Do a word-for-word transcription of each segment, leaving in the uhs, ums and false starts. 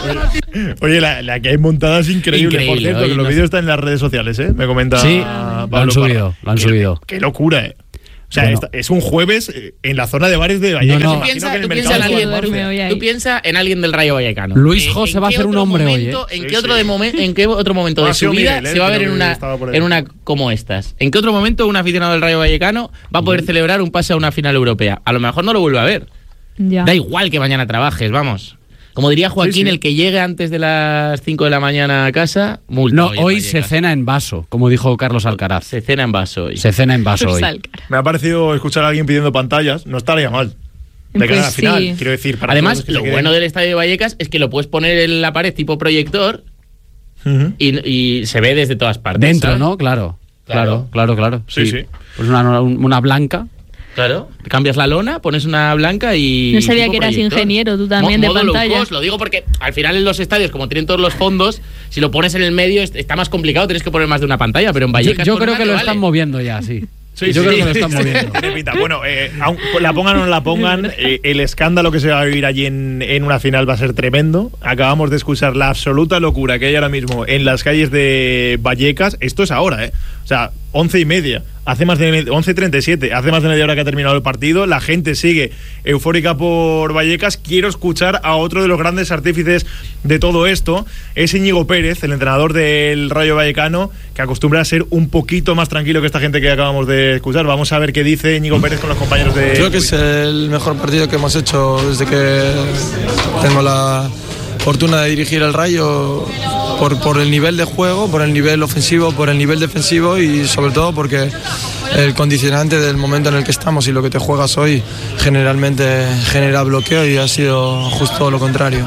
Oye, la, la que hay montada es increíble, increíble por cierto, que los no vídeos están en las redes sociales, ¿eh? Me comenta sí, Pablo lo han subido, Parra. lo han qué, subido. Qué locura, ¿eh? O sea, bueno. es un jueves en la zona de bares de Vallecas. No, no. Tú piensas piensa en, alguien, piensa en alguien del Rayo Vallecano. Luis José va a ser un hombre momento, hoy, ¿eh? ¿En sí, qué otro sí. de momen, en qué otro momento de su vida Miguel, ¿eh? se va a ver en una, en una como estas? ¿En qué otro momento un aficionado del Rayo Vallecano va a poder Bien. celebrar un pase a una final europea? A lo mejor no lo vuelve a ver. Ya. Da igual que mañana trabajes, vamos. Como diría Joaquín, sí, sí. el que llegue antes de las cinco de la mañana a casa, multa. No, hoy, hoy se cena en vaso, como dijo Carlos Alcaraz. Se cena en vaso hoy. Se cena en vaso hoy. Me ha parecido escuchar a alguien pidiendo pantallas, no estaría mal. De cara a la sí. final, quiero decir. Para Además, lo bueno del estadio de Vallecas es que lo puedes poner en la pared tipo proyector uh-huh. y, y se ve desde todas partes. Dentro, ¿sabes? ¿no? Claro, claro, claro, claro. Sí, sí. sí. Pues una, una blanca. Claro, cambias la lona, pones una blanca y... No sabía que eras proyector. ingeniero, tú también, Mo- de pantalla. Lo digo porque al final en los estadios, como tienen todos los fondos, si lo pones en el medio está más complicado, tienes que poner más de una pantalla, pero en Vallecas... Yo, yo creo que lo vale. están moviendo ya, sí. Sí, yo sí, creo sí, que lo están sí, moviendo. Sí. Bueno, eh, aun, la pongan o no la pongan, eh, el escándalo que se va a vivir allí en, en una final va a ser tremendo. Acabamos de escuchar la absoluta locura que hay ahora mismo en las calles de Vallecas. Esto es ahora, ¿eh? O sea, once y media. Hace más de once treinta y siete, hace más de media hora que ha terminado el partido. La gente sigue eufórica por Vallecas. Quiero escuchar a otro de los grandes artífices de todo esto. Es Íñigo Pérez, el entrenador del Rayo Vallecano, que acostumbra a ser un poquito más tranquilo que esta gente que acabamos de escuchar. Vamos a ver qué dice Íñigo Pérez con los compañeros de... Creo que es el mejor partido que hemos hecho desde que tengo la fortuna de dirigir el Rayo, por, por el nivel de juego, por el nivel ofensivo, por el nivel defensivo y sobre todo porque el condicionante del momento en el que estamos y lo que te juegas hoy generalmente genera bloqueo y ha sido justo lo contrario.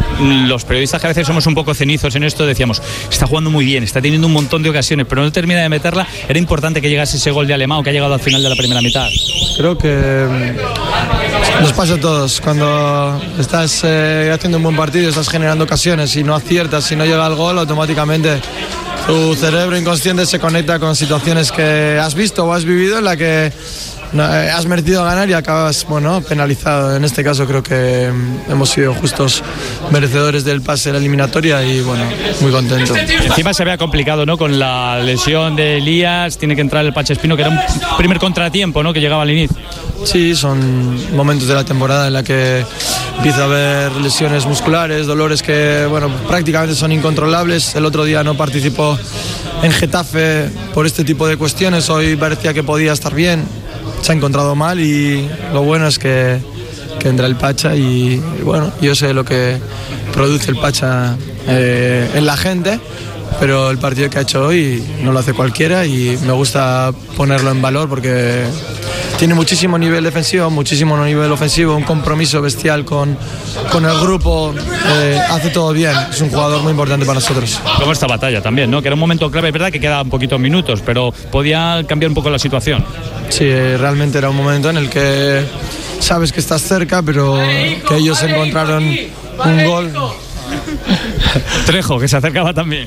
Los periodistas que a veces somos un poco cenizos en esto decíamos, está jugando muy bien, está teniendo un montón de ocasiones, pero no termina de meterla. Era importante que llegase ese gol de Alemão que ha llegado al final de la primera mitad. Creo que nos pasa a todos. Cuando estás eh, haciendo un buen partido, estás generando ocasiones y no aciertas, si no llega el gol, automáticamente tu cerebro inconsciente se conecta con situaciones que has visto o has vivido en la que no, eh, has merecido ganar y acabas, bueno, penalizado. En este caso creo que hemos sido justos merecedores del pase de la eliminatoria y bueno, muy contento. Encima se había complicado, ¿no? Con la lesión de Elías, tiene que entrar el Pache Espino, que era un primer contratiempo, ¿no? Que llegaba al inicio. Sí, son momentos de la temporada en la que empieza a haber lesiones musculares, dolores que, bueno, prácticamente son incontrolables. El otro día no participó en Getafe por este tipo de cuestiones, hoy parecía que podía estar bien. Se ha encontrado mal y lo bueno es que, que entra el Pacha y, y bueno, yo sé lo que produce el Pacha eh, en la gente, pero el partido que ha hecho hoy no lo hace cualquiera y me gusta ponerlo en valor porque tiene muchísimo nivel defensivo, muchísimo nivel ofensivo, un compromiso bestial con, con el grupo, eh, hace todo bien, es un jugador muy importante para nosotros. Como esta batalla también, ¿no? Que era un momento clave, es verdad que quedaban poquitos minutos, pero podía cambiar un poco la situación. Sí, realmente era un momento en el que sabes que estás cerca, pero que ellos encontraron un gol. Trejo, que se acercaba también.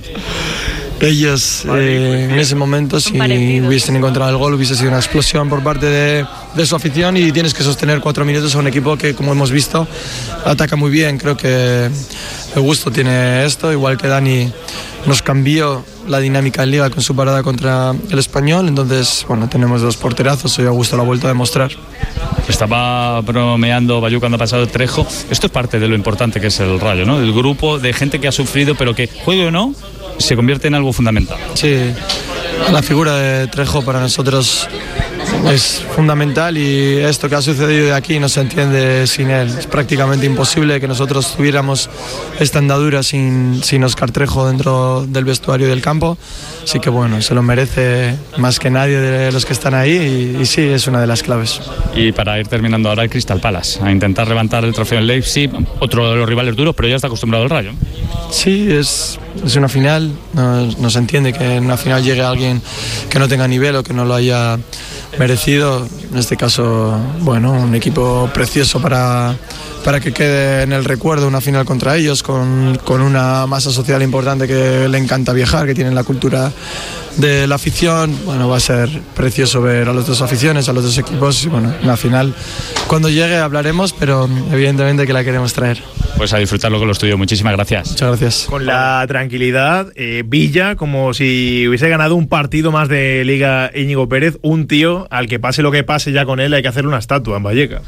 Ellos eh, en ese momento, si hubiesen encontrado el gol, hubiese sido una explosión por parte de, de su afición y tienes que sostener cuatro minutos a un equipo que, como hemos visto, ataca muy bien. Creo que el gusto tiene esto, igual que Dani nos cambió la dinámica en Liga con su parada contra el Español, entonces, bueno, tenemos dos porterazos, hoy Augusto lo ha vuelto a demostrar. Estaba bromeando Bayú cuando ha pasado Trejo. Esto es parte de lo importante que es el Rayo, ¿no? El grupo de gente que ha sufrido, pero que, juegue o no, se convierte en algo fundamental. Sí, la figura de Trejo para nosotros es fundamental y esto que ha sucedido de aquí no se entiende sin él. Es prácticamente imposible que nosotros tuviéramos esta andadura sin, sin Óscar Trejo dentro del vestuario y del campo. Así que bueno, se lo merece más que nadie de los que están ahí y, y sí, es una de las claves. Y para ir terminando ahora el Crystal Palace, a intentar levantar el trofeo en Leipzig, otro de los rivales duros, pero ya está acostumbrado al Rayo. Sí, es, es una final, no, no se entiende que en una final llegue alguien que no tenga nivel o que no lo haya merecido. En este caso, bueno, un equipo precioso para para que quede en el recuerdo una final contra ellos, con, con una masa social importante que le encanta viajar, que tienen la cultura de la afición. Bueno, va a ser precioso ver a las dos aficiones, a los dos equipos, y bueno, en la final cuando llegue hablaremos, pero evidentemente que la queremos traer. Pues a disfrutarlo con los tuyos, muchísimas gracias. Muchas gracias. Con la tranquilidad, eh, Villa, como si hubiese ganado un partido más de Liga Íñigo Pérez, un tío al que pase lo que pase ya con él hay que hacerle una estatua en Vallecas.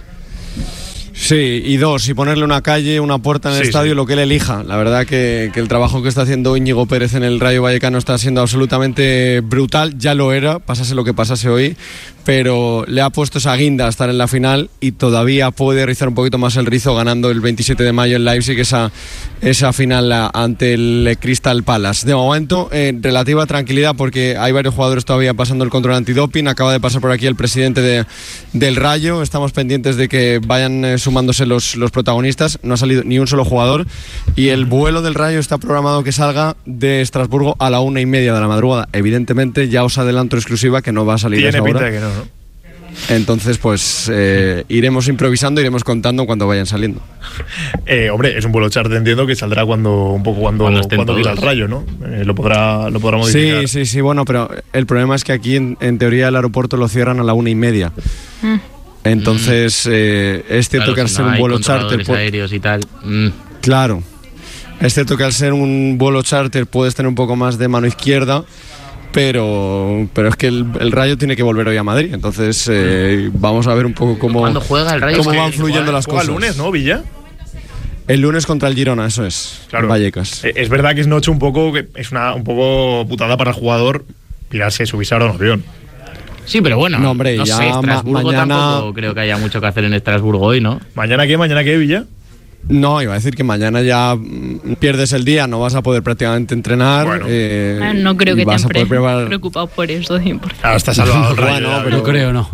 Sí, y dos, y ponerle una calle, una puerta en el sí, estadio, sí. Lo que él elija. La verdad que, que el trabajo que está haciendo Íñigo Pérez en el Rayo Vallecano está siendo absolutamente brutal. Ya lo era, pasase lo que pasase hoy, pero le ha puesto esa guinda a estar en la final y todavía puede rizar un poquito más el rizo ganando el veintisiete de mayo en Leipzig esa, esa final ante el Crystal Palace. De momento, eh, relativa tranquilidad porque hay varios jugadores todavía pasando el control antidoping. Acaba de pasar por aquí el presidente de, del Rayo. Estamos pendientes de que vayan eh, sumándose los, los protagonistas. No ha salido ni un solo jugador y el vuelo del Rayo está programado que salga de Estrasburgo a la una y media de la madrugada. Evidentemente, ya os adelanto exclusiva que no va a salir Tiene esa pinta hora. De que no, ¿no? Entonces, pues eh, iremos improvisando, iremos contando cuando vayan saliendo. Eh, hombre, es un vuelo charter, entiendo que saldrá cuando un poco cuando cuando, cuando quiera el Rayo, ¿no? Eh, lo podrá lo podrá modificar. Sí, sí, sí. Bueno, pero el problema es que aquí en, en teoría el aeropuerto lo cierran a la una y media. Mm. Entonces, eh, es cierto claro, que al si ser no un vuelo charter, por... aéreos y tal. Mm. Claro. Es cierto que al ser un vuelo charter puedes tener un poco más de mano izquierda. Pero, pero es que el, el Rayo tiene que volver hoy a Madrid. Entonces eh, vamos a ver un poco cómo, ¿Cuándo juega el Rayo? cómo van fluyendo juega, las juega cosas. El lunes, ¿no, Villa? El lunes contra el Girona, eso es. Claro. En Vallecas. Es verdad que es noche un poco, que es una un poco putada para el jugador pirarse, subirse ahora a un avión. Sí, pero bueno, no, hombre, no ya sé, Estrasburgo ma- mañana... tampoco creo que haya mucho que hacer en Estrasburgo hoy, ¿no? ¿Mañana qué? ¿Mañana qué, Villa? No, iba a decir que mañana ya pierdes el día, no vas a poder prácticamente entrenar. Bueno. Eh, ah, no creo que estén pre- preparar... preocupados por eso. cien por ciento. Ah, está salvado el Rayo. Bueno, pero creo no.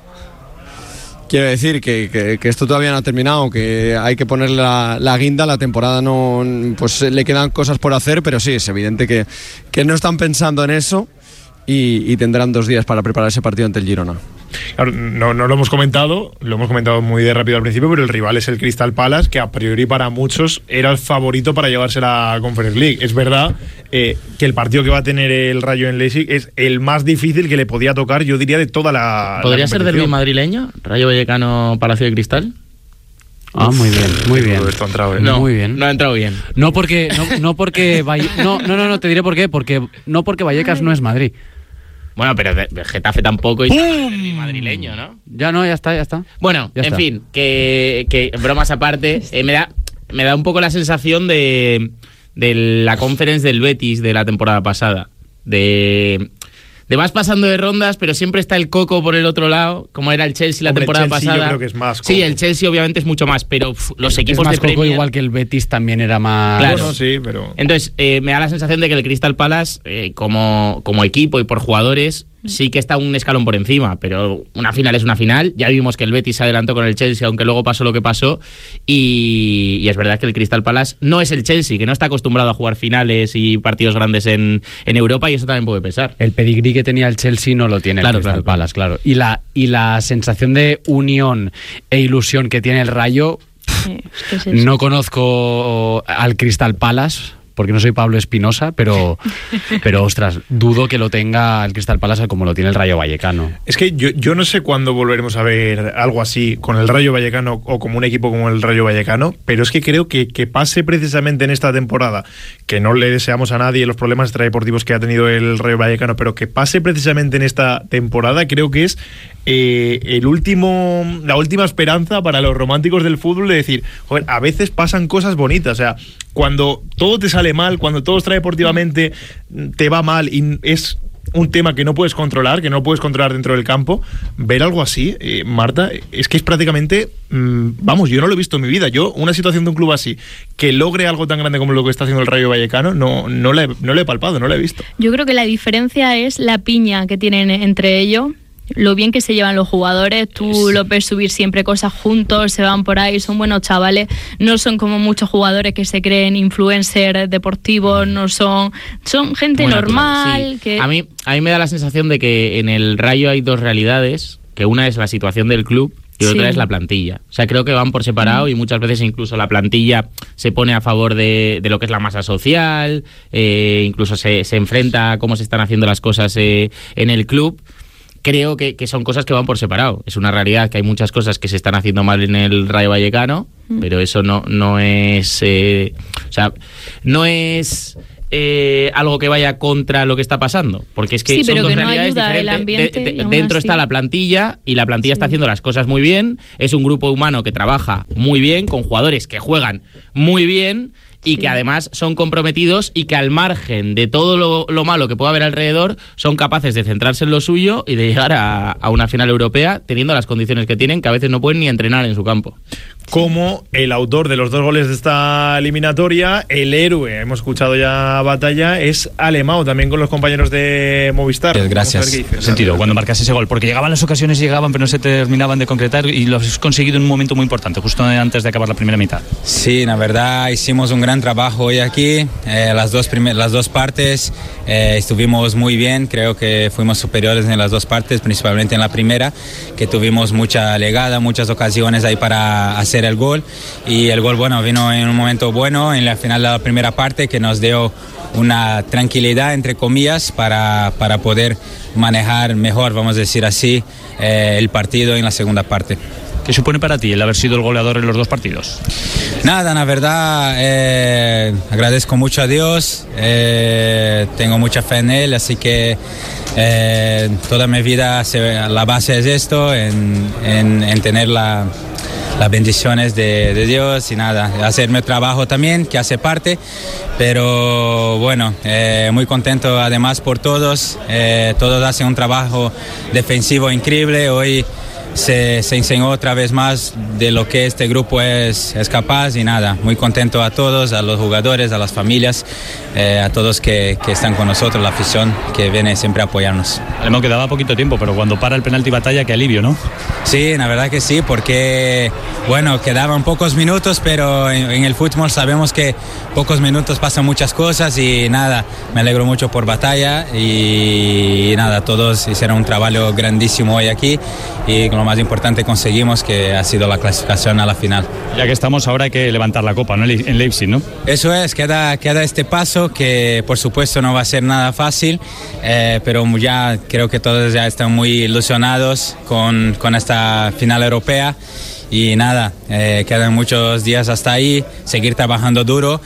Quiero decir que, que, que esto todavía no ha terminado, que hay que poner la, la guinda, la temporada no, pues le quedan cosas por hacer, pero sí, es evidente que, que no están pensando en eso y, y tendrán dos días para preparar ese partido ante el Girona. Claro, no, no lo hemos comentado, lo hemos comentado muy de rápido al principio, pero el rival es el Crystal Palace, que a priori para muchos era el favorito para llevarse la Conference League. Es verdad eh, que el partido que va a tener el Rayo en Leipzig es el más difícil que le podía tocar, yo diría, de toda la ¿Podría la ser derbi madrileño? ¿Rayo Vallecano, Palacio de Cristal? Ah, muy bien, muy bien. Esto ha entrado, ¿eh? No, muy bien. No ha entrado bien. No porque no, no porque Valle... no, no, no, no, te diré por qué, porque no porque Vallecas no es Madrid. Bueno, pero de, de Getafe tampoco y derbi madrileño, ¿no? Ya no, ya está, ya está. Bueno, ya en está. fin, que, que bromas aparte, eh, me da me da un poco la sensación de de la conference del Betis de la temporada pasada, de de vas pasando de rondas, pero siempre está el coco por el otro lado, como era el Chelsea la Hombre, temporada el Chelsea pasada. Yo creo que es más coco. Sí, el Chelsea obviamente es mucho más, pero pff, los equipos es más de coco Premier, igual que el Betis también era más. Claro. Bueno, sí, pero Entonces, eh, me da la sensación de que el Crystal Palace, eh, como, como equipo y por jugadores, sí que está un escalón por encima, pero una final es una final. Ya vimos que el Betis se adelantó con el Chelsea, aunque luego pasó lo que pasó, y, y es verdad que el Crystal Palace no es el Chelsea, que no está acostumbrado a jugar finales y partidos grandes en, en Europa, y eso también puede pesar. El pedigrí que tenía el Chelsea no lo tiene Claro, el Crystal claro, Palace, claro. Y la, y la sensación de unión e ilusión que tiene el Rayo, Sí, es que es eso. no conozco al Crystal Palace, porque no soy Pablo Espinosa, pero, pero ostras, dudo que lo tenga el Crystal Palace como lo tiene el Rayo Vallecano. es que yo, yo no sé cuándo volveremos a ver algo así con el Rayo Vallecano o como un equipo como el Rayo Vallecano, pero es que creo que, que pase precisamente en esta temporada, que no le deseamos a nadie los problemas extradeportivos que ha tenido el Rayo Vallecano, pero que pase precisamente en esta temporada, creo que es eh, el último, la última esperanza para los románticos del fútbol de decir, joder, a veces pasan cosas bonitas, o sea, cuando todo te sale mal, cuando todo extradeportivamente te va mal y es un tema que no puedes controlar, que no puedes controlar dentro del campo, ver algo así, eh, Marta, es que es prácticamente, mmm, vamos, yo no lo he visto en mi vida. Yo, una situación de un club así, que logre algo tan grande como lo que está haciendo el Rayo Vallecano, no, no, la he, no lo he palpado, no lo he visto. Yo creo que la diferencia es la piña que tienen entre ellos, lo bien que se llevan los jugadores. Tú sí. los ves subir siempre cosas juntos, se van por ahí, son buenos chavales, no son como muchos jugadores que se creen influencers deportivos, no son son gente Muy normal. natural, sí. que... a mí a mí me da la sensación de que en el Rayo hay dos realidades, que una es la situación del club y Sí. otra es la plantilla. O sea, creo que van por separado y muchas veces incluso la plantilla se pone a favor de, de lo que es la masa social, eh, incluso se, se enfrenta a cómo se están haciendo las cosas eh, en el club. Creo que, que son cosas que van por separado. Es una realidad que hay muchas cosas que se están haciendo mal en el Rayo Vallecano, mm. pero eso no, no es... Eh, o sea, no es... Eh, algo que vaya contra lo que está pasando, porque es que sí, son pero dos que no realidades ayuda diferentes. el ambiente, de, de, y dentro así. está la plantilla y la plantilla Sí. está haciendo las cosas muy bien, es un grupo humano que trabaja muy bien, con jugadores que juegan muy bien y Sí. que además son comprometidos y que al margen de todo lo, lo malo que pueda haber alrededor son capaces de centrarse en lo suyo y de llegar a, a una final europea teniendo las condiciones que tienen, que a veces no pueden ni entrenar en su campo. Como el autor de los dos goles de esta eliminatoria, el héroe, hemos escuchado ya Batalla, es Alemão, también con los compañeros de Movistar. Gracias. Dice, sentido, cuando marcas ese gol, porque llegaban las ocasiones, llegaban, pero no se terminaban de concretar y lo has conseguido en un momento muy importante, justo antes de acabar la primera mitad. Sí, la verdad hicimos un gran trabajo hoy aquí, eh, las, dos primer, las dos partes eh, estuvimos muy bien, creo que fuimos superiores en las dos partes, principalmente en la primera, que tuvimos mucha legada, muchas ocasiones ahí para hacer el gol, y el gol, bueno, vino en un momento bueno, en la final de la primera parte, que nos dio una tranquilidad, entre comillas, para, para poder manejar mejor, vamos a decir así, eh, el partido en la segunda parte. ¿Qué supone para ti el haber sido el goleador en los dos partidos? Nada, la verdad, eh, agradezco mucho a Dios, eh, tengo mucha fe en Él, así que eh, toda mi vida se, la base es esto, en, en, en tener la, las bendiciones de, de Dios y nada, hacer mi trabajo también, que hace parte, pero bueno, eh, muy contento además por todos, eh, todos hacen un trabajo defensivo increíble, hoy Se, se enseñó otra vez más de lo que este grupo es, es capaz y nada, muy contento a todos, a los jugadores, a las familias, eh, a todos que, que están con nosotros, la afición que viene siempre a apoyarnos. Además quedaba poquito tiempo, pero cuando para el penalti Batalla, qué alivio, ¿no? Sí, la verdad que sí, porque bueno, quedaban pocos minutos, pero en, en el fútbol sabemos que pocos minutos pasan muchas cosas y nada, me alegro mucho por Batalla y, y nada, todos hicieron un trabajo grandísimo hoy aquí y lo más importante conseguimos, que ha sido la clasificación a la final. Ya que estamos, ahora hay que levantar la copa, ¿no? En Leipzig, ¿no? Eso es, queda, queda este paso que por supuesto no va a ser nada fácil, eh, pero ya creo que todos ya están muy ilusionados con, con esta final europea. Y nada, eh, quedan muchos días hasta ahí, seguir trabajando duro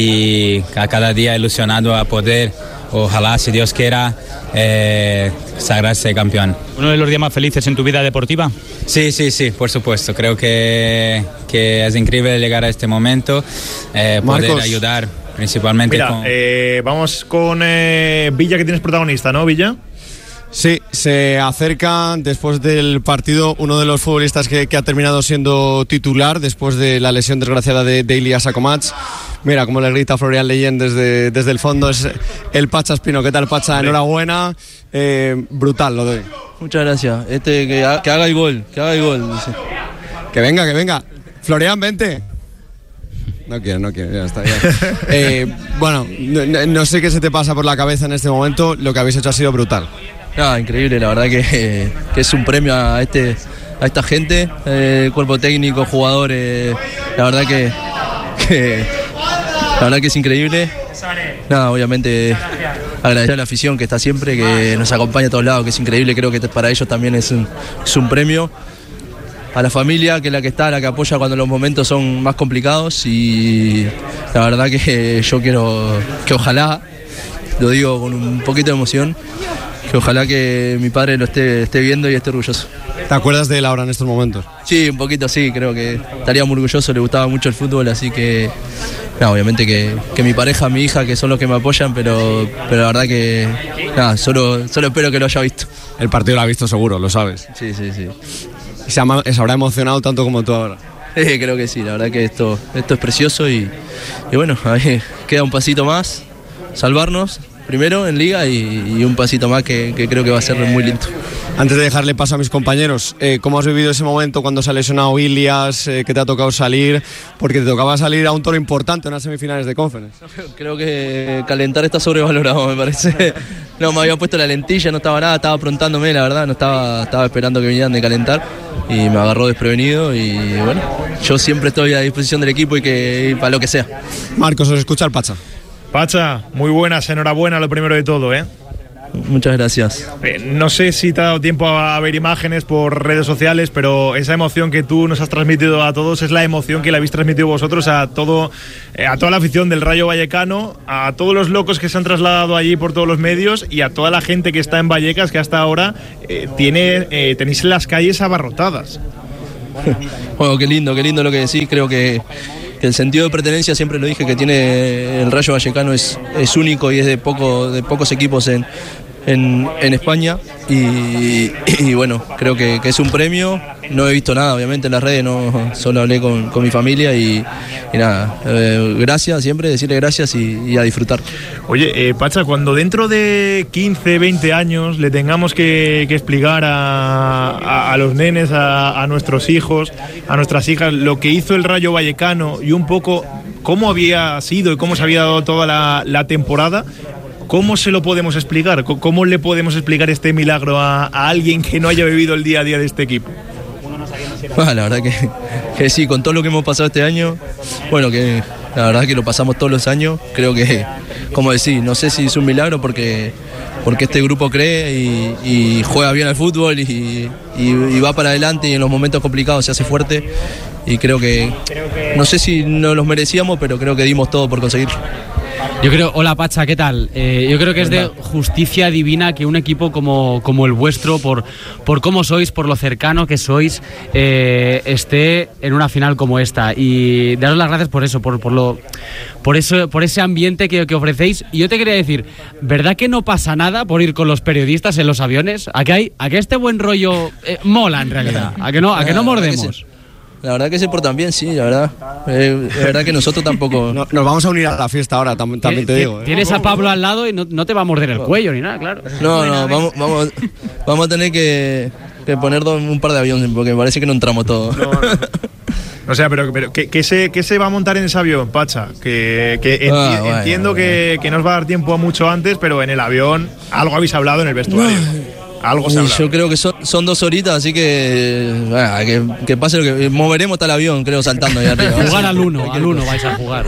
y a cada día ilusionado a poder, ojalá, si Dios quiera, eh, sagrarse campeón. ¿Uno de los días más felices en tu vida deportiva? Sí, sí, sí, por supuesto. Creo que, que es increíble llegar a este momento, eh, poder Marcos, ayudar principalmente mira, con... eh, vamos con eh, Villa, que tienes protagonista, ¿no, Villa? Sí, se acerca después del partido uno de los futbolistas que, que ha terminado siendo titular después de la lesión desgraciada de, de Ilya Sacomats. Mira cómo le grita Florian Leyen desde, desde el fondo, es el Pacha Espino. ¿Qué tal, Pacha? Enhorabuena, eh, brutal lo doy. Muchas gracias, este, que, ha, que haga el gol, que haga el gol. Dice. Que venga, que venga. Florian, vente. No quiero, no quiero, ya está. Ya. eh, bueno, no, no sé qué se te pasa por la cabeza en este momento, lo que habéis hecho ha sido brutal. Ah, increíble, la verdad que, que es un premio a este a esta gente, eh, cuerpo técnico, jugadores, la verdad que, que la verdad que es increíble. Nada, obviamente agradecer a la afición que está siempre, que nos acompaña a todos lados, que es increíble, creo que para ellos también es un, es un premio. A la familia, que es la que está, la que apoya cuando los momentos son más complicados, y la verdad que yo quiero que ojalá, lo digo con un poquito de emoción, que ojalá que mi padre lo esté, esté viendo y esté orgulloso. ¿Te acuerdas de él ahora en estos momentos? Sí, un poquito sí, creo que estaría muy orgulloso, le gustaba mucho el fútbol, así que no, obviamente que, que mi pareja, mi hija, que son los que me apoyan, pero, pero la verdad que nada, solo, solo espero que lo haya visto. El partido lo ha visto seguro, lo sabes. Sí, sí, sí. ¿Y se, ama, se habrá emocionado tanto como tú ahora? Eh, creo que sí, la verdad que esto, esto es precioso y, y bueno, ahí queda un pasito más, salvarnos. primero en Liga y, y un pasito más que, que creo que va a ser muy lindo. Antes de dejarle paso a mis compañeros, eh, ¿cómo has vivido ese momento cuando se ha lesionado Ilias, eh, que te ha tocado salir? Porque te tocaba salir a un toro importante en las semifinales de Conference. Creo que calentar está sobrevalorado, me parece. No, me había puesto la lentilla, no estaba nada, estaba aprontándome, la verdad, no estaba, estaba esperando que vinieran de calentar y me agarró desprevenido y bueno, yo siempre estoy a disposición del equipo y que y para lo que sea. Marcos, os escucha el Pacha. Pacha, muy buenas, enhorabuena lo primero de todo, ¿eh? Muchas gracias. Eh, no sé si te ha dado tiempo a ver imágenes por redes sociales, pero esa emoción que tú nos has transmitido a todos es la emoción que le habéis transmitido vosotros a todo, eh, a toda la afición del Rayo Vallecano, a todos los locos que se han trasladado allí por todos los medios y a toda la gente que está en Vallecas, que hasta ahora eh, tiene, eh, tenéis las calles abarrotadas. Bueno, qué lindo, qué lindo lo que decís. Creo que, que el sentido de pertenencia, siempre lo dije, que tiene el Rayo Vallecano es, es único y es de, poco, de pocos equipos en, en, en España y, y bueno, creo que, que es un premio. No he visto nada, obviamente, en las redes, no, solo hablé con, con mi familia y, y nada, eh, gracias, siempre decirle gracias y, y a disfrutar. Oye, eh, Pacha, cuando dentro de quince, veinte años le tengamos que, que explicar a, a, a los nenes, a, a nuestros hijos, a nuestras hijas, lo que hizo el Rayo Vallecano y un poco cómo había sido y cómo se había dado toda la, la temporada, ¿cómo se lo podemos explicar? ¿Cómo le podemos explicar este milagro a, a alguien que no haya vivido el día a día de este equipo? Bueno, la verdad que, que sí, con todo lo que hemos pasado este año, bueno, que la verdad que lo pasamos todos los años, creo que, como decís, no sé si es un milagro porque, porque este grupo cree y, y juega bien al fútbol y, y, y va para adelante y en los momentos complicados se hace fuerte y creo que, no sé si no los merecíamos, pero creo que dimos todo por conseguirlo. Yo creo, hola Pacha, ¿qué tal? Eh, yo creo que es de justicia divina que un equipo como, como el vuestro, por, por cómo sois, por lo cercano que sois, eh, esté en una final como esta. Y daros las gracias por eso, por, por, lo, por, eso, por ese ambiente que, que ofrecéis. Y yo te quería decir, ¿verdad que no pasa nada por ir con los periodistas en los aviones? ¿A que, hay, a que este buen rollo eh, mola en realidad? ¿A que no, a que no mordemos? La verdad que se portan bien, sí, la verdad. Eh, la verdad que nosotros tampoco... No, nos vamos a unir a la fiesta ahora, tam también te digo. ¿eh? Tienes a Pablo al lado y no, no te va a morder el cuello ni nada, claro. No, no, vamos, vamos, vamos a tener que, que poner un par de aviones porque me parece que no entramos todos. No, no. O sea, pero, pero ¿qué, qué, se, ¿qué se va a montar en ese avión, Pacha? Que, que enti ah, bueno, entiendo bueno. Que, que no os va a dar tiempo a mucho antes, pero en el avión algo habéis hablado en el vestuario. No. Algo se Yo creo que son, son dos horitas, así que, bueno, que que pase lo que moveremos hasta el avión, creo, saltando ahí arriba. Jugar al uno, al uno vais a jugar.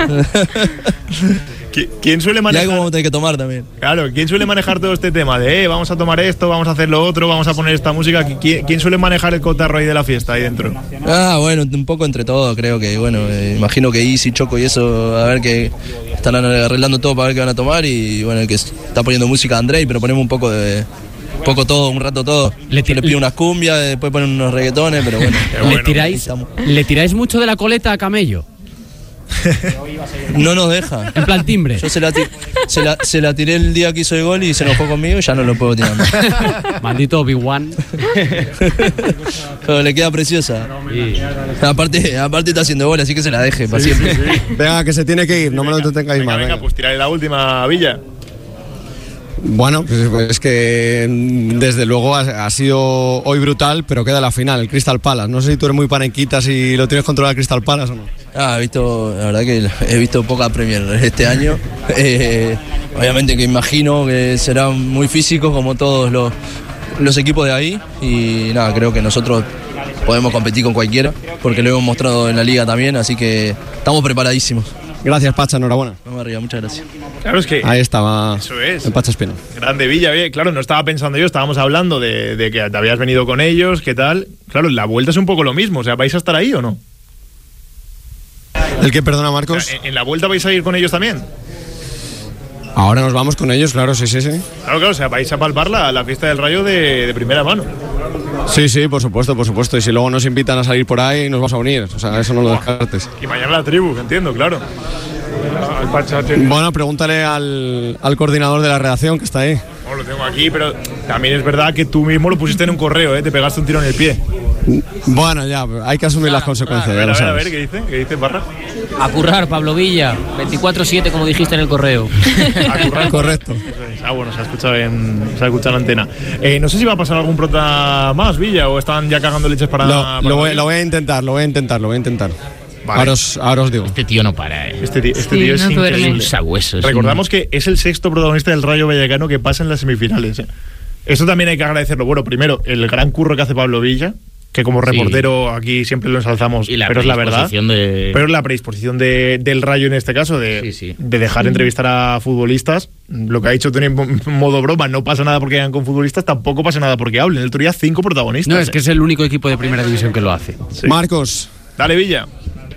¿Quién suele manejar? Y algo vamos a tener que tomar también. Claro, ¿quién suele manejar todo este tema de eh, vamos a tomar esto, vamos a hacer lo otro, vamos a poner esta música? ¿Quién, quién suele manejar el cotarro ahí de la fiesta ahí dentro? Ah, bueno, un poco entre todos, creo que, bueno, eh, imagino que Easy, Choco y eso, a ver que están arreglando todo para ver qué van a tomar y bueno, el que está poniendo música Andrei, pero ponemos un poco de... Un poco todo, un rato todo. Le, le pido unas cumbias, después ponen unos reggaetones, pero bueno. ¿Le tiráis, ¿Le tiráis mucho de la coleta a Camello? No nos deja. En plan timbre. Yo se la, se, la, se la tiré el día que hizo el gol y se enojó conmigo y ya no lo puedo tirar más. Maldito Obi-Wan. Pero le queda preciosa. Sí. Aparte, aparte está haciendo gol, así que se la deje para sí, siempre. Sí, sí. Venga, que se tiene que ir, no venga, me lo entretengáis venga, más. Venga, venga, pues tiraré la última, Villa. Bueno, pues es que desde luego ha, ha sido hoy brutal, pero queda la final, el Crystal Palace. No sé si tú eres muy panenquita, si lo tienes controlado el Crystal Palace o no. Ah, he visto, la verdad que he visto poca Premier este año. Eh, obviamente que imagino que será muy físico como todos los, los equipos de ahí. Y nada, creo que nosotros podemos competir con cualquiera, porque lo hemos mostrado en la liga también, así que estamos preparadísimos. Gracias, Pacha, enhorabuena. Vamos arriba, muchas gracias. Claro, es que ahí estaba eso es. El Pacha Espino. Grande Villa, bien. Claro, no estaba pensando yo, estábamos hablando de, de que te habías venido con ellos, ¿qué tal? Claro, la vuelta es un poco lo mismo, o sea, ¿vais a estar ahí o no? ¿El qué, perdona, Marcos? O sea, ¿en, ¿En la vuelta vais a ir con ellos también? Ahora nos vamos con ellos, claro, sí, sí, sí. Claro, claro, o sea, vais a palpar la, la fiesta del Rayo de, de primera mano. Sí, sí, por supuesto, por supuesto. Y si luego nos invitan a salir por ahí, nos vas a unir. O sea, eso no lo descartes. Y mañana la tribu, entiendo, claro. Bueno, pregúntale al, al coordinador de la redacción que está ahí. Bueno, lo tengo aquí, pero también es verdad que tú mismo lo pusiste en un correo, ¿eh? Te pegaste un tiro en el pie. Bueno, ya, hay que asumir ah, las consecuencias. Ah, a, ver, ya a, ver, lo a ver, ¿qué dice? ¿Qué dice Barra? A currar, Pablo Villa, veinticuatro siete, como dijiste en el correo. A currar, correcto. Ah, bueno, se ha escuchado en, se ha escuchado en antena. Eh, no sé si va a pasar algún prota más, Villa, o están ya cagando leches para... Lo, para lo, voy, lo voy a intentar, lo voy a intentar, lo voy a intentar. Vale. Ahora, os, ahora os digo. Este tío no para, ¿eh? Este tío, este sí, tío es no increíble. Sabueso, es Recordamos un... que es el sexto protagonista del Rayo Vallecano que pasa en las semifinales. ¿eh? Eso también hay que agradecerlo. Bueno, primero, el gran curro que hace Pablo Villa, que como reportero sí. aquí siempre lo ensalzamos, y la pero es la verdad. De... Pero es la predisposición de, del Rayo en este caso, de, sí, sí. de dejar entrevistar a futbolistas. Lo que ha dicho Tony en modo broma, no pasa nada porque hagan con futbolistas, tampoco pasa nada porque hablen. En el Torino cinco protagonistas. No, es que es el único equipo de primera división que lo hace. Sí. Marcos. Dale, Villa.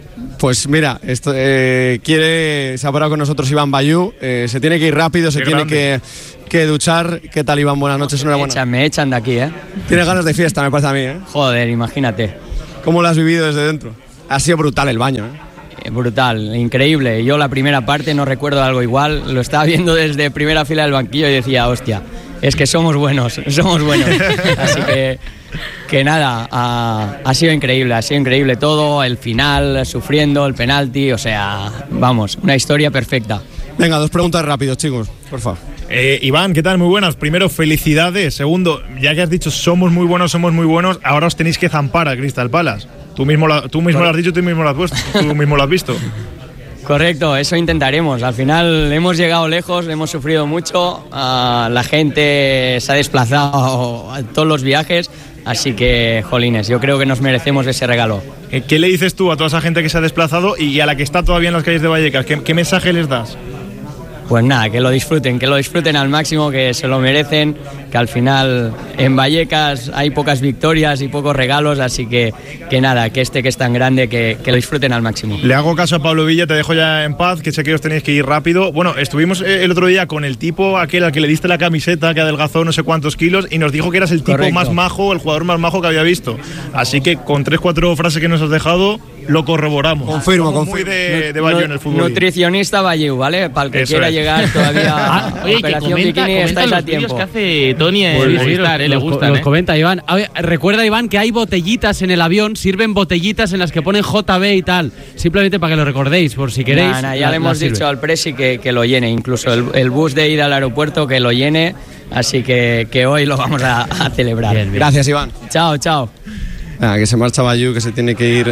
Pues mira, esto, eh, quiere, se ha parado con nosotros Iván Bayú, eh, se tiene que ir rápido, se Qué tiene que, que duchar. ¿Qué tal, Iván? Buenas noches, enhorabuena. Me echan, me echan de aquí, ¿eh? Tienes ganas de fiesta, me parece a mí, ¿eh? Joder, imagínate. ¿Cómo lo has vivido desde dentro? Ha sido brutal el baño, ¿eh? Brutal, increíble. Yo la primera parte no recuerdo algo igual, lo estaba viendo desde primera fila del banquillo y decía, hostia, es que somos buenos, somos buenos. Así que, que nada, ha, ha sido increíble, ha sido increíble todo, el final, sufriendo, el penalti, o sea, vamos, una historia perfecta. Venga, dos preguntas rápidos, chicos, por favor. Eh, Iván, ¿qué tal? Muy buenas. Primero, felicidades. Segundo, ya que has dicho somos muy buenos, somos muy buenos, ahora os tenéis que zampar a Crystal Palace. Tú mismo, la, tú mismo lo has dicho, tú mismo lo has puesto, tú mismo lo has visto. Correcto, eso intentaremos. Al final hemos llegado lejos, hemos sufrido mucho, uh, la gente se ha desplazado a todos los viajes, así que, jolines, yo creo que nos merecemos ese regalo. ¿Qué le dices tú a toda esa gente que se ha desplazado y a la que está todavía en las calles de Vallecas? ¿Qué, qué mensaje les das? Pues nada, que lo disfruten, que lo disfruten al máximo, que se lo merecen, que al final en Vallecas hay pocas victorias y pocos regalos, así que, que nada, que este que es tan grande, que, que lo disfruten al máximo. Le hago caso a Pablo Villa, te dejo ya en paz, que sé que os tenéis que ir rápido. Bueno, estuvimos el otro día con el tipo aquel al que le diste la camiseta, que adelgazó no sé cuántos kilos, y nos dijo que eras el tipo Correcto. más majo, el jugador más majo que había visto. Así que con tres, cuatro frases que nos has dejado, lo corroboramos. Confirmo, Somos confirmo. Muy de, de Bayou en el fútbol. Nutricionista Bayou, ¿vale? Para el que Eso quiera es. llegar todavía ah, a oye, Operación comenta, Bikini, estáis a tiempo. Que hace Tony en Pues, Movistar, sí, eh, le los, gustan, los eh. comenta Iván. A ver, recuerda, Iván, que hay botellitas en el avión, sirven botellitas en las que ponen J B y tal. Simplemente para que lo recordéis, por si queréis. Nah, nah, ya la, le hemos dicho al Presi que, que lo llene, incluso el, el bus de ida al aeropuerto que lo llene, así que, que hoy lo vamos a, a celebrar. Bien, bien. Gracias, Iván. Chao, chao. Ah, que se marcha Bayú, que se tiene que ir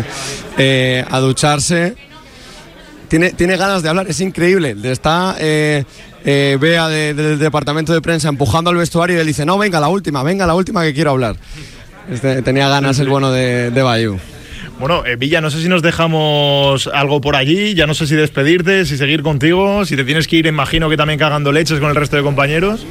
eh, a ducharse. Tiene, tiene ganas de hablar, es increíble. Está eh, eh, Bea de, de, del departamento de prensa empujando al vestuario y él dice, no, venga, la última, venga, la última que quiero hablar. Este, tenía ganas el bueno de, de Bayú. Bueno, eh, Villa, no sé si nos dejamos algo por allí, ya no sé si despedirte, si seguir contigo, si te tienes que ir, imagino que también cagando leches con el resto de compañeros.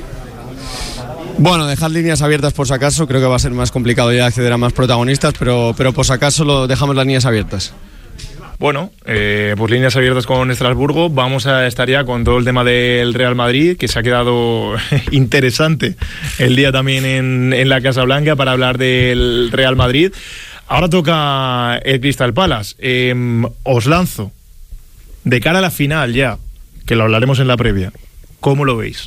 Bueno, dejar líneas abiertas por si acaso, creo que va a ser más complicado ya acceder a más protagonistas, pero, pero por si acaso lo dejamos las líneas abiertas. Bueno, eh, pues líneas abiertas con Estrasburgo. Vamos a estar ya con todo el tema del Real Madrid, que se ha quedado interesante el día también en, en la Casa Blanca para hablar del Real Madrid. Ahora toca el Crystal Palace. Eh, os lanzo de cara a la final ya, que lo hablaremos en la previa. ¿Cómo lo veis?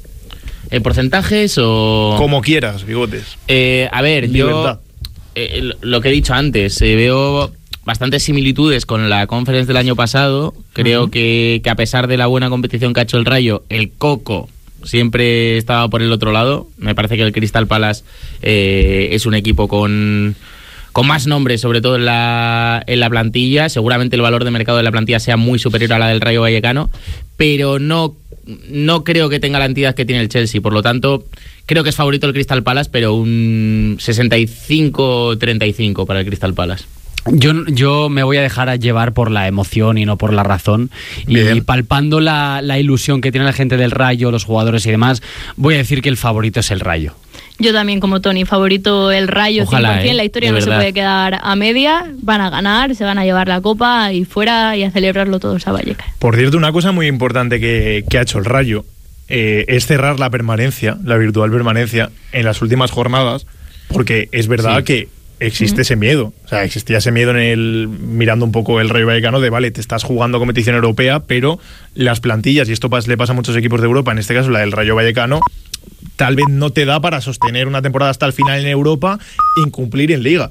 ¿En porcentajes o...? Como quieras, bigotes. Eh, a ver, Libertad. yo... Eh, lo que he dicho antes, eh, veo bastantes similitudes con la Conference del año pasado. Creo uh-huh. que, que a pesar de la buena competición que ha hecho el Rayo, el Coco siempre estaba por el otro lado. Me parece que el Crystal Palace eh, es un equipo con... con más nombres, sobre todo en la, en la plantilla. Seguramente el valor de mercado de la plantilla sea muy superior a la del Rayo Vallecano, pero no, no creo que tenga la entidad que tiene el Chelsea. Por lo tanto, creo que es favorito el Crystal Palace, pero un sesenta y cinco treinta y cinco para el Crystal Palace. Yo, yo me voy a dejar llevar por la emoción y no por la razón. Bien. Y palpando la, la ilusión que tiene la gente del Rayo, los jugadores y demás, voy a decir que el favorito es el Rayo. Yo también, como Tony, favorito el Rayo. Ojalá, cien por ciento. ¿eh? La historia De no verdad. se puede quedar a media. Van a ganar, se van a llevar la copa y fuera y a celebrarlo todos a Vallecas. Por cierto, una cosa muy importante que, que ha hecho el Rayo eh, es cerrar la permanencia, la virtual permanencia, en las últimas jornadas, porque es verdad sí. que existe mm. ese miedo. O sea, existía ese miedo en el mirando un poco el Rayo Vallecano de, vale, te estás jugando competición europea, pero las plantillas, y esto le pasa a muchos equipos de Europa, en este caso la del Rayo Vallecano, tal vez no te da para sostener una temporada hasta el final en Europa e incumplir en Liga.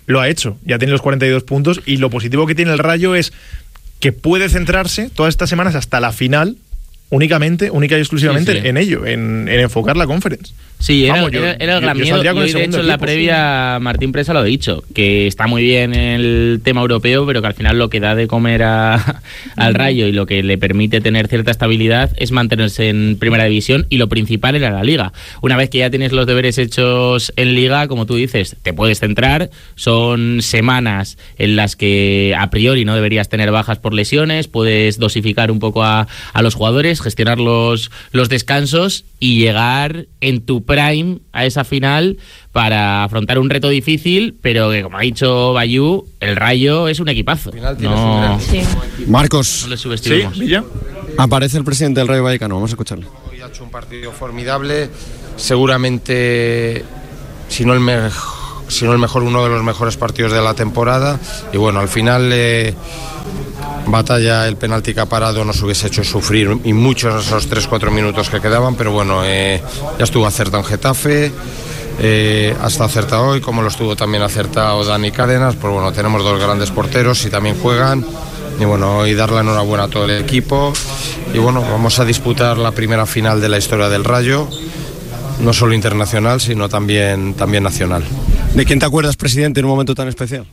lo ha hecho, ya tiene los cuarenta y dos puntos, y lo positivo que tiene el Rayo es que puede centrarse todas estas semanas hasta la final únicamente, única y exclusivamente sí, sí. en ello, en, en enfocar la Conference. Sí, era, Vamos, yo, era, era el gran miedo. Y hoy, de hecho, en la previa, Martín Presa lo ha dicho, que está muy bien el tema europeo, pero que al final lo que da de comer a, al Rayo y lo que le permite tener cierta estabilidad es mantenerse en Primera División, y lo principal era la Liga. Una vez que ya tienes los deberes hechos en Liga, como tú dices, te puedes centrar, son semanas en las que a priori no deberías tener bajas por lesiones, puedes dosificar un poco a, a los jugadores, gestionar los, los descansos y llegar en tu prime a esa final para afrontar un reto difícil, pero que, como ha dicho Bayú, el Rayo es un equipazo. No, sí. Marcos, no le subestimemos. ¿Sí? Aparece el presidente del Rayo Vallecano, vamos a escucharle. Hoy ha hecho un partido formidable, seguramente, si no el mejor, si no el mejor, uno de los mejores partidos de la temporada, y bueno, al final eh, Batalla, el penalti que ha parado nos hubiese hecho sufrir, y muchos esos tres cuatro minutos que quedaban, pero bueno, eh, ya estuvo acertado en Getafe, eh, hasta acertado hoy, como lo estuvo también acertado Dani Cárdenas. Pues bueno, tenemos dos grandes porteros y también juegan, y bueno, hoy dar la enhorabuena a todo el equipo, y bueno, vamos a disputar la primera final de la historia del Rayo, no solo internacional, sino también, también nacional. ¿De quién te acuerdas, presidente, en un momento tan especial?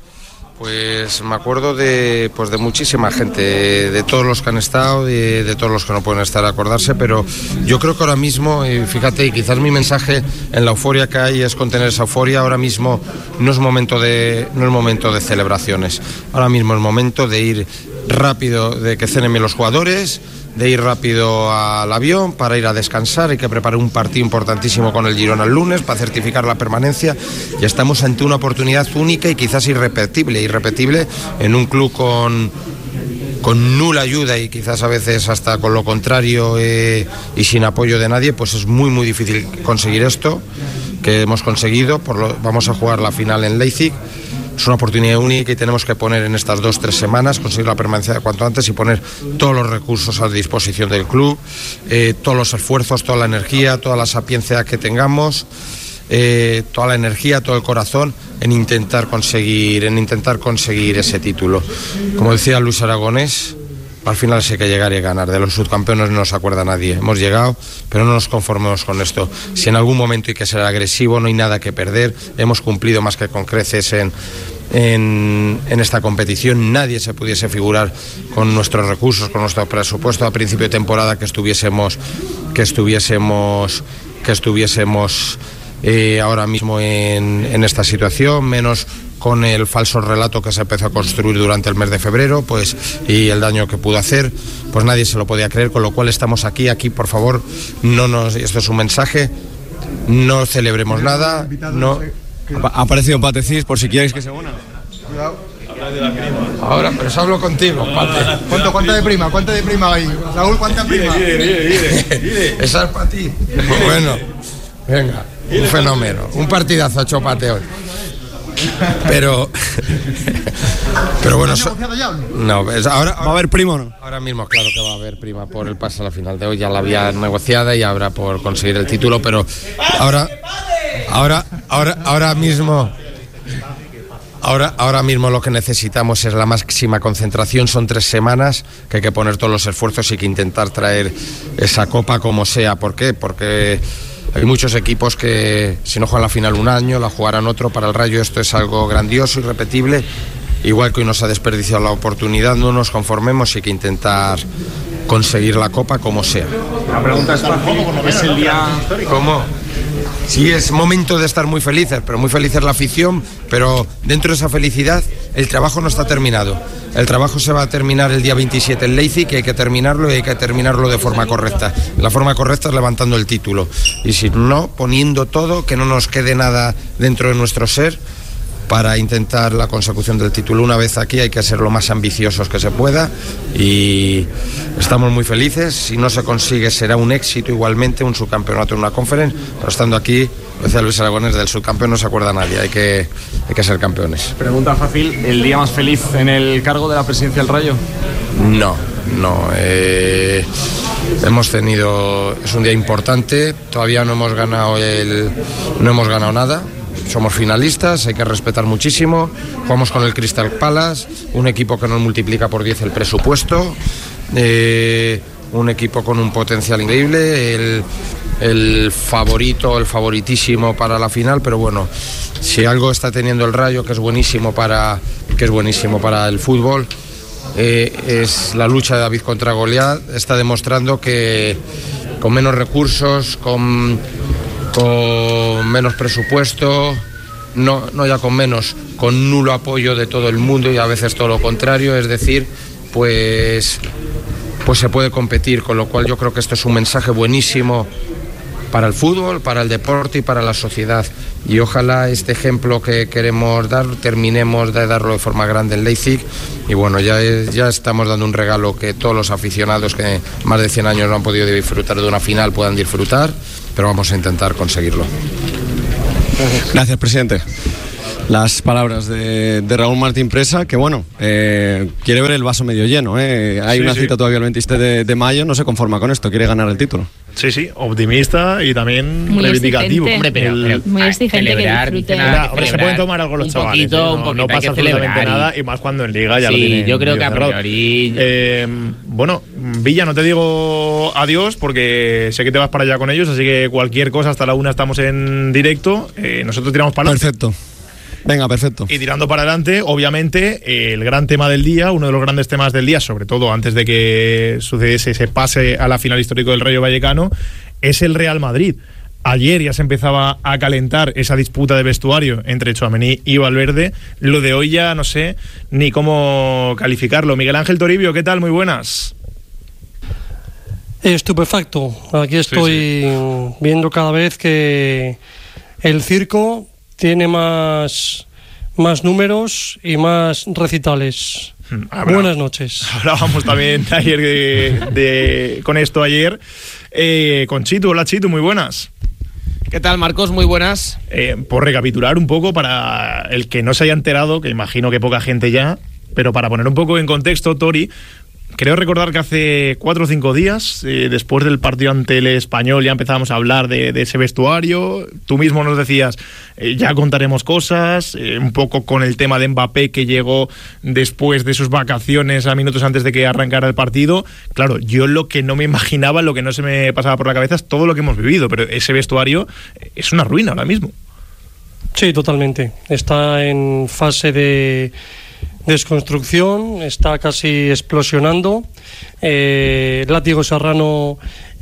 Pues me acuerdo de, pues de muchísima gente, de todos los que han estado, de, de todos los que no pueden estar a acordarse, pero yo creo que ahora mismo, y fíjate, y quizás mi mensaje en la euforia que hay es contener esa euforia. Ahora mismo no es momento de, no es momento de celebraciones, ahora mismo es momento de ir rápido, de que cenen bien los jugadores, de ir rápido al avión para ir a descansar. Hay que preparar un partido importantísimo con el Girona el lunes para certificar la permanencia, y estamos ante una oportunidad única y quizás irrepetible, irrepetible en un club con, con nula ayuda y quizás a veces hasta con lo contrario, eh, y sin apoyo de nadie. Pues es muy muy difícil conseguir esto que hemos conseguido. Por lo, vamos a jugar la final en Leipzig. Es una oportunidad única y tenemos que poner en estas dos, tres semanas, conseguir la permanencia de cuanto antes y poner todos los recursos a disposición del club, eh, todos los esfuerzos, toda la energía, toda la sapiencia que tengamos, eh, toda la energía, todo el corazón en intentar conseguir, en intentar conseguir ese título. Como decía Luis Aragonés, al final sí hay que llegar y ganar. De los subcampeones no nos acuerda nadie. Hemos llegado, pero no nos conformemos con esto. Si en algún momento hay que ser agresivo, no hay nada que perder. Hemos cumplido más que con creces en, en, en esta competición. Nadie se pudiese figurar con nuestros recursos, con nuestro presupuesto a principio de temporada que estuviésemos, que estuviésemos, que estuviésemos eh, ahora mismo en, en esta situación, menos con el falso relato que se empezó a construir durante el mes de febrero, pues, y el daño que pudo hacer, pues nadie se lo podía creer, con lo cual estamos aquí, aquí por favor, no nos, esto es un mensaje, no celebremos nada, no. Ha aparecido Pate Cis, por si quieres que se una. Ahora, pero eso hablo contigo, Pate. ¿Cuánto, ¿Cuánta de prima? ¿Cuánta de prima hay? Raúl, ¿cuánta prima? Esa es para ti. Bueno, venga, un fenómeno, un partidazo ha hecho Pate hoy. Pero pero bueno, so, no, es, ahora, ¿va a haber prima o no? Ahora mismo claro que va a haber prima por el pase a la final de hoy, ya la había negociada y habrá por conseguir el título, pero ahora ahora ahora ahora mismo Ahora, ahora mismo lo que necesitamos es la máxima concentración. Son tres semanas que hay que poner todos los esfuerzos y que intentar traer esa copa como sea. ¿Por qué? Porque hay muchos equipos que si no juegan la final un año, la jugarán otro. Para el Rayo esto es algo grandioso, irrepetible. Igual que hoy nos ha desperdiciado la oportunidad, no nos conformemos y hay que intentar conseguir la copa como sea. La pregunta es fácil, ¿es el día...? ¿Cómo? Sí, es momento de estar muy felices, pero muy felices la afición, pero dentro de esa felicidad el trabajo no está terminado. El trabajo se va a terminar el día veintisiete en Leipzig, que hay que terminarlo y hay que terminarlo de forma correcta. La forma correcta es levantando el título. Y si no, poniendo todo, que no nos quede nada dentro de nuestro ser para intentar la consecución del título. Una vez aquí hay que ser lo más ambiciosos que se pueda y estamos muy felices. Si no se consigue será un éxito igualmente, un subcampeonato en una conference, pero estando aquí, decía Luis Aragonés, del subcampeón no se acuerda nadie, hay que, hay que ser campeones. Pregunta fácil, ¿el día más feliz en el cargo de la presidencia del Rayo? No, no. Eh, hemos tenido, es un día importante, todavía no hemos ganado el, no hemos ganado nada. somos finalistas, hay que respetar muchísimo. Jugamos con el Crystal Palace, un equipo que nos multiplica por diez el presupuesto, eh, un equipo con un potencial increíble, el, el favorito, el favoritísimo para la final, pero bueno, si algo está teniendo el Rayo que es buenísimo para, que es buenísimo para el fútbol, eh, es la lucha de David contra Goliat. Está demostrando que con menos recursos, con, con menos presupuesto, no, no ya con menos, con nulo apoyo de todo el mundo y a veces todo lo contrario, es decir, pues, pues se puede competir, con lo cual yo creo que esto es un mensaje buenísimo para el fútbol, para el deporte y para la sociedad. Y ojalá este ejemplo que queremos dar, terminemos de darlo de forma grande en Leipzig. Y bueno, ya, ya estamos dando un regalo que todos los aficionados que más de cien años no han podido disfrutar de una final puedan disfrutar, pero vamos a intentar conseguirlo. Gracias, presidente. Las palabras de, de Raúl Martín Presa, que bueno, eh, quiere ver el vaso medio lleno. Eh. Hay sí, una sí. cita todavía el veintisiete de, de mayo, no se conforma con esto, quiere ganar el título. Sí, sí, optimista y también muy reivindicativo. Hombre, pero, pero, muy exigente celebrar, que disfrute. Nada, hombre, se pueden tomar algo los un chavales. Poquito, ¿eh? un no, poquito, no pasa absolutamente nada y más cuando en Liga ya sí, lo tienen. Yo creo que a cerrado. priori. Eh, bueno, Villa, no te digo adiós porque sé que te vas para allá con ellos, así que cualquier cosa hasta la una estamos en directo. Eh, nosotros tiramos para adelante. Perfecto. Venga, perfecto. Y tirando para adelante, obviamente, el gran tema del día, uno de los grandes temas del día, sobre todo antes de que sucediese ese pase a la final histórico del Rayo Vallecano, es el Real Madrid. Ayer ya se empezaba a calentar esa disputa de vestuario entre Tchouaméni y Valverde. Lo de hoy ya no sé ni cómo calificarlo. Miguel Ángel Toribio, ¿qué tal? Muy buenas. Estupefacto. Aquí estoy sí, sí. viendo cada vez que el circo tiene más, más números y más recitales. Habrá, Buenas noches. Hablábamos también ayer de, de, con esto ayer eh, con Chitu. Hola Chitu, muy buenas. ¿Qué tal, Marcos? Muy buenas. Eh, por recapitular un poco para el que no se haya enterado, que imagino que poca gente ya, pero para poner un poco en contexto, Tori, creo recordar que hace cuatro o cinco días, eh, después del partido ante el Español, ya empezábamos a hablar de, de ese vestuario. Tú mismo nos decías, eh, ya contaremos cosas, eh, un poco con el tema de Mbappé que llegó después de sus vacaciones a minutos antes de que arrancara el partido. Claro, yo lo que no me imaginaba, lo que no se me pasaba por la cabeza es todo lo que hemos vivido, pero ese vestuario es una ruina ahora mismo. Sí, totalmente. Está en fase de desconstrucción, está casi explosionando. eh, Látigo Serrano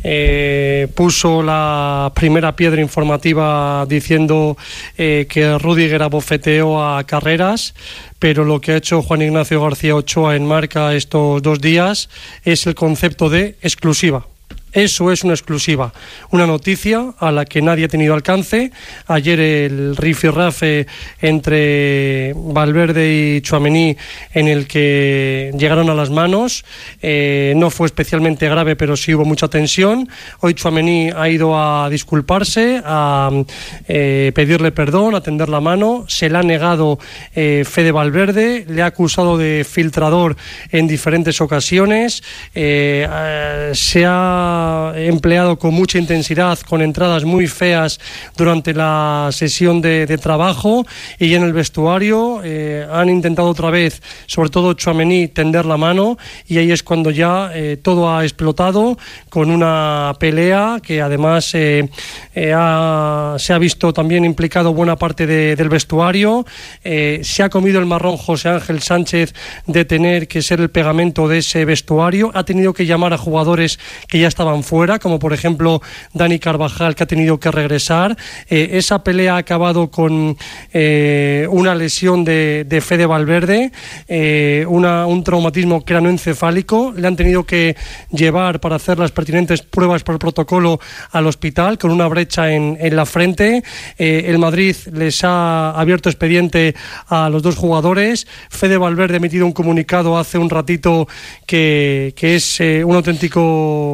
eh, puso la primera piedra informativa diciendo eh, que Rüdiger abofeteó a Carreras, pero lo que ha hecho Juan Ignacio García Ochoa en Marca estos dos días es el concepto de exclusiva. Eso es una exclusiva, una noticia a la que nadie ha tenido alcance. Ayer el rifirrafe entre Valverde y Tchouaméni, en el que llegaron a las manos, eh, no fue especialmente grave, pero sí hubo mucha tensión. Hoy Tchouaméni ha ido a disculparse, a eh, pedirle perdón, a tender la mano. Se le ha negado eh, Fede Valverde, le ha acusado de filtrador en diferentes ocasiones. Eh, eh, se ha empleado con mucha intensidad, con entradas muy feas durante la sesión de, de trabajo, y en el vestuario eh, han intentado otra vez, sobre todo Tchouaméni, tender la mano, y ahí es cuando ya eh, todo ha explotado con una pelea que además eh, eh, ha, se ha visto también implicado buena parte de, del vestuario. Eh, se ha comido el marrón José Ángel Sánchez de tener que ser el pegamento de ese vestuario. Ha tenido que llamar a jugadores que ya estaban fuera, como por ejemplo Dani Carvajal, que ha tenido que regresar. Eh, esa pelea ha acabado con eh, una lesión de, de Fede Valverde, eh, una, un traumatismo craneoencefálico. Le han tenido que llevar para hacer las pertinentes pruebas por protocolo al hospital con una brecha en, en la frente. Eh, el Madrid les ha abierto expediente a los dos jugadores. Fede Valverde ha emitido un comunicado hace un ratito que, que es eh, un auténtico dislate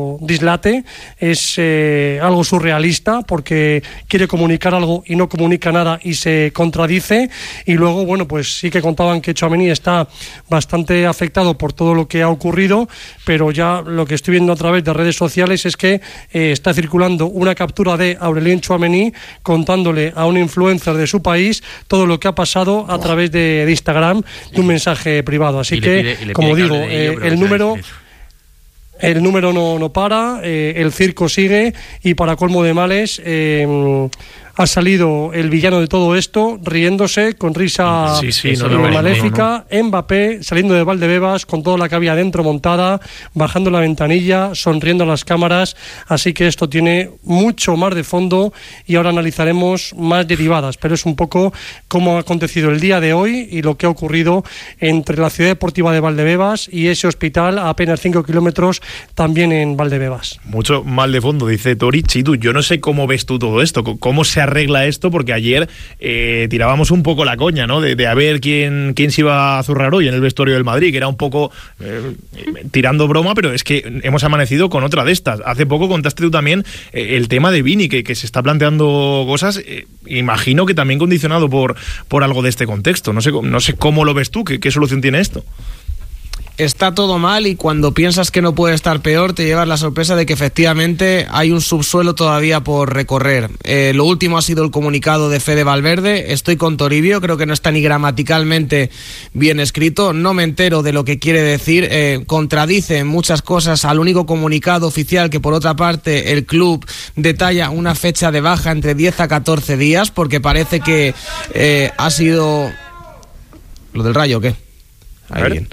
dislate, es eh, algo surrealista porque quiere comunicar algo y no comunica nada y se contradice. Y luego, bueno, pues sí que contaban que Tchouaméni está bastante afectado por todo lo que ha ocurrido, pero ya lo que estoy viendo a través de redes sociales es que eh, está circulando una captura de Aurélien Tchouaméni contándole a un influencer de su país todo lo que ha pasado a través de, de Instagram, de un mensaje privado. Así que, pide, como digo, eh, ello, el número... El número no, no para, eh, el circo sigue y para colmo de males eh, ha salido el villano de todo esto riéndose con risa sí, sí, no, no, maléfica, no, no. Mbappé saliendo de Valdebebas con toda la que había dentro montada, bajando la ventanilla, sonriendo a las cámaras, así que esto tiene mucho más de fondo y ahora analizaremos más derivadas, pero es un poco cómo ha acontecido el día de hoy y lo que ha ocurrido entre la ciudad deportiva de Valdebebas y ese hospital a apenas cinco kilómetros también en Valdebebas. Mucho mal de fondo, dice Tori. Chitu, yo no sé cómo ves tú todo esto, cómo se arregla esto, porque ayer eh, tirábamos un poco la coña, ¿no? De, de a ver quién, quién se iba a zurrar hoy en el vestuario del Madrid, que era un poco eh, tirando broma, pero es que hemos amanecido con otra de estas. Hace poco contaste tú también eh, el tema de Vini, que, que se está planteando cosas, eh, imagino que también condicionado por, por algo de este contexto. No sé, no sé cómo lo ves tú, qué, qué solución tiene esto. Está todo mal y cuando piensas que no puede estar peor te llevas la sorpresa de que efectivamente hay un subsuelo todavía por recorrer. Eh, lo último ha sido el comunicado de Fede Valverde. Estoy con Toribio, creo que no está ni gramaticalmente bien escrito, no me entero de lo que quiere decir, eh, contradice en muchas cosas al único comunicado oficial que por otra parte el club detalla una fecha de baja entre diez a catorce días, porque parece que eh, ha sido... ¿Lo del Rayo o qué? Ahí bien.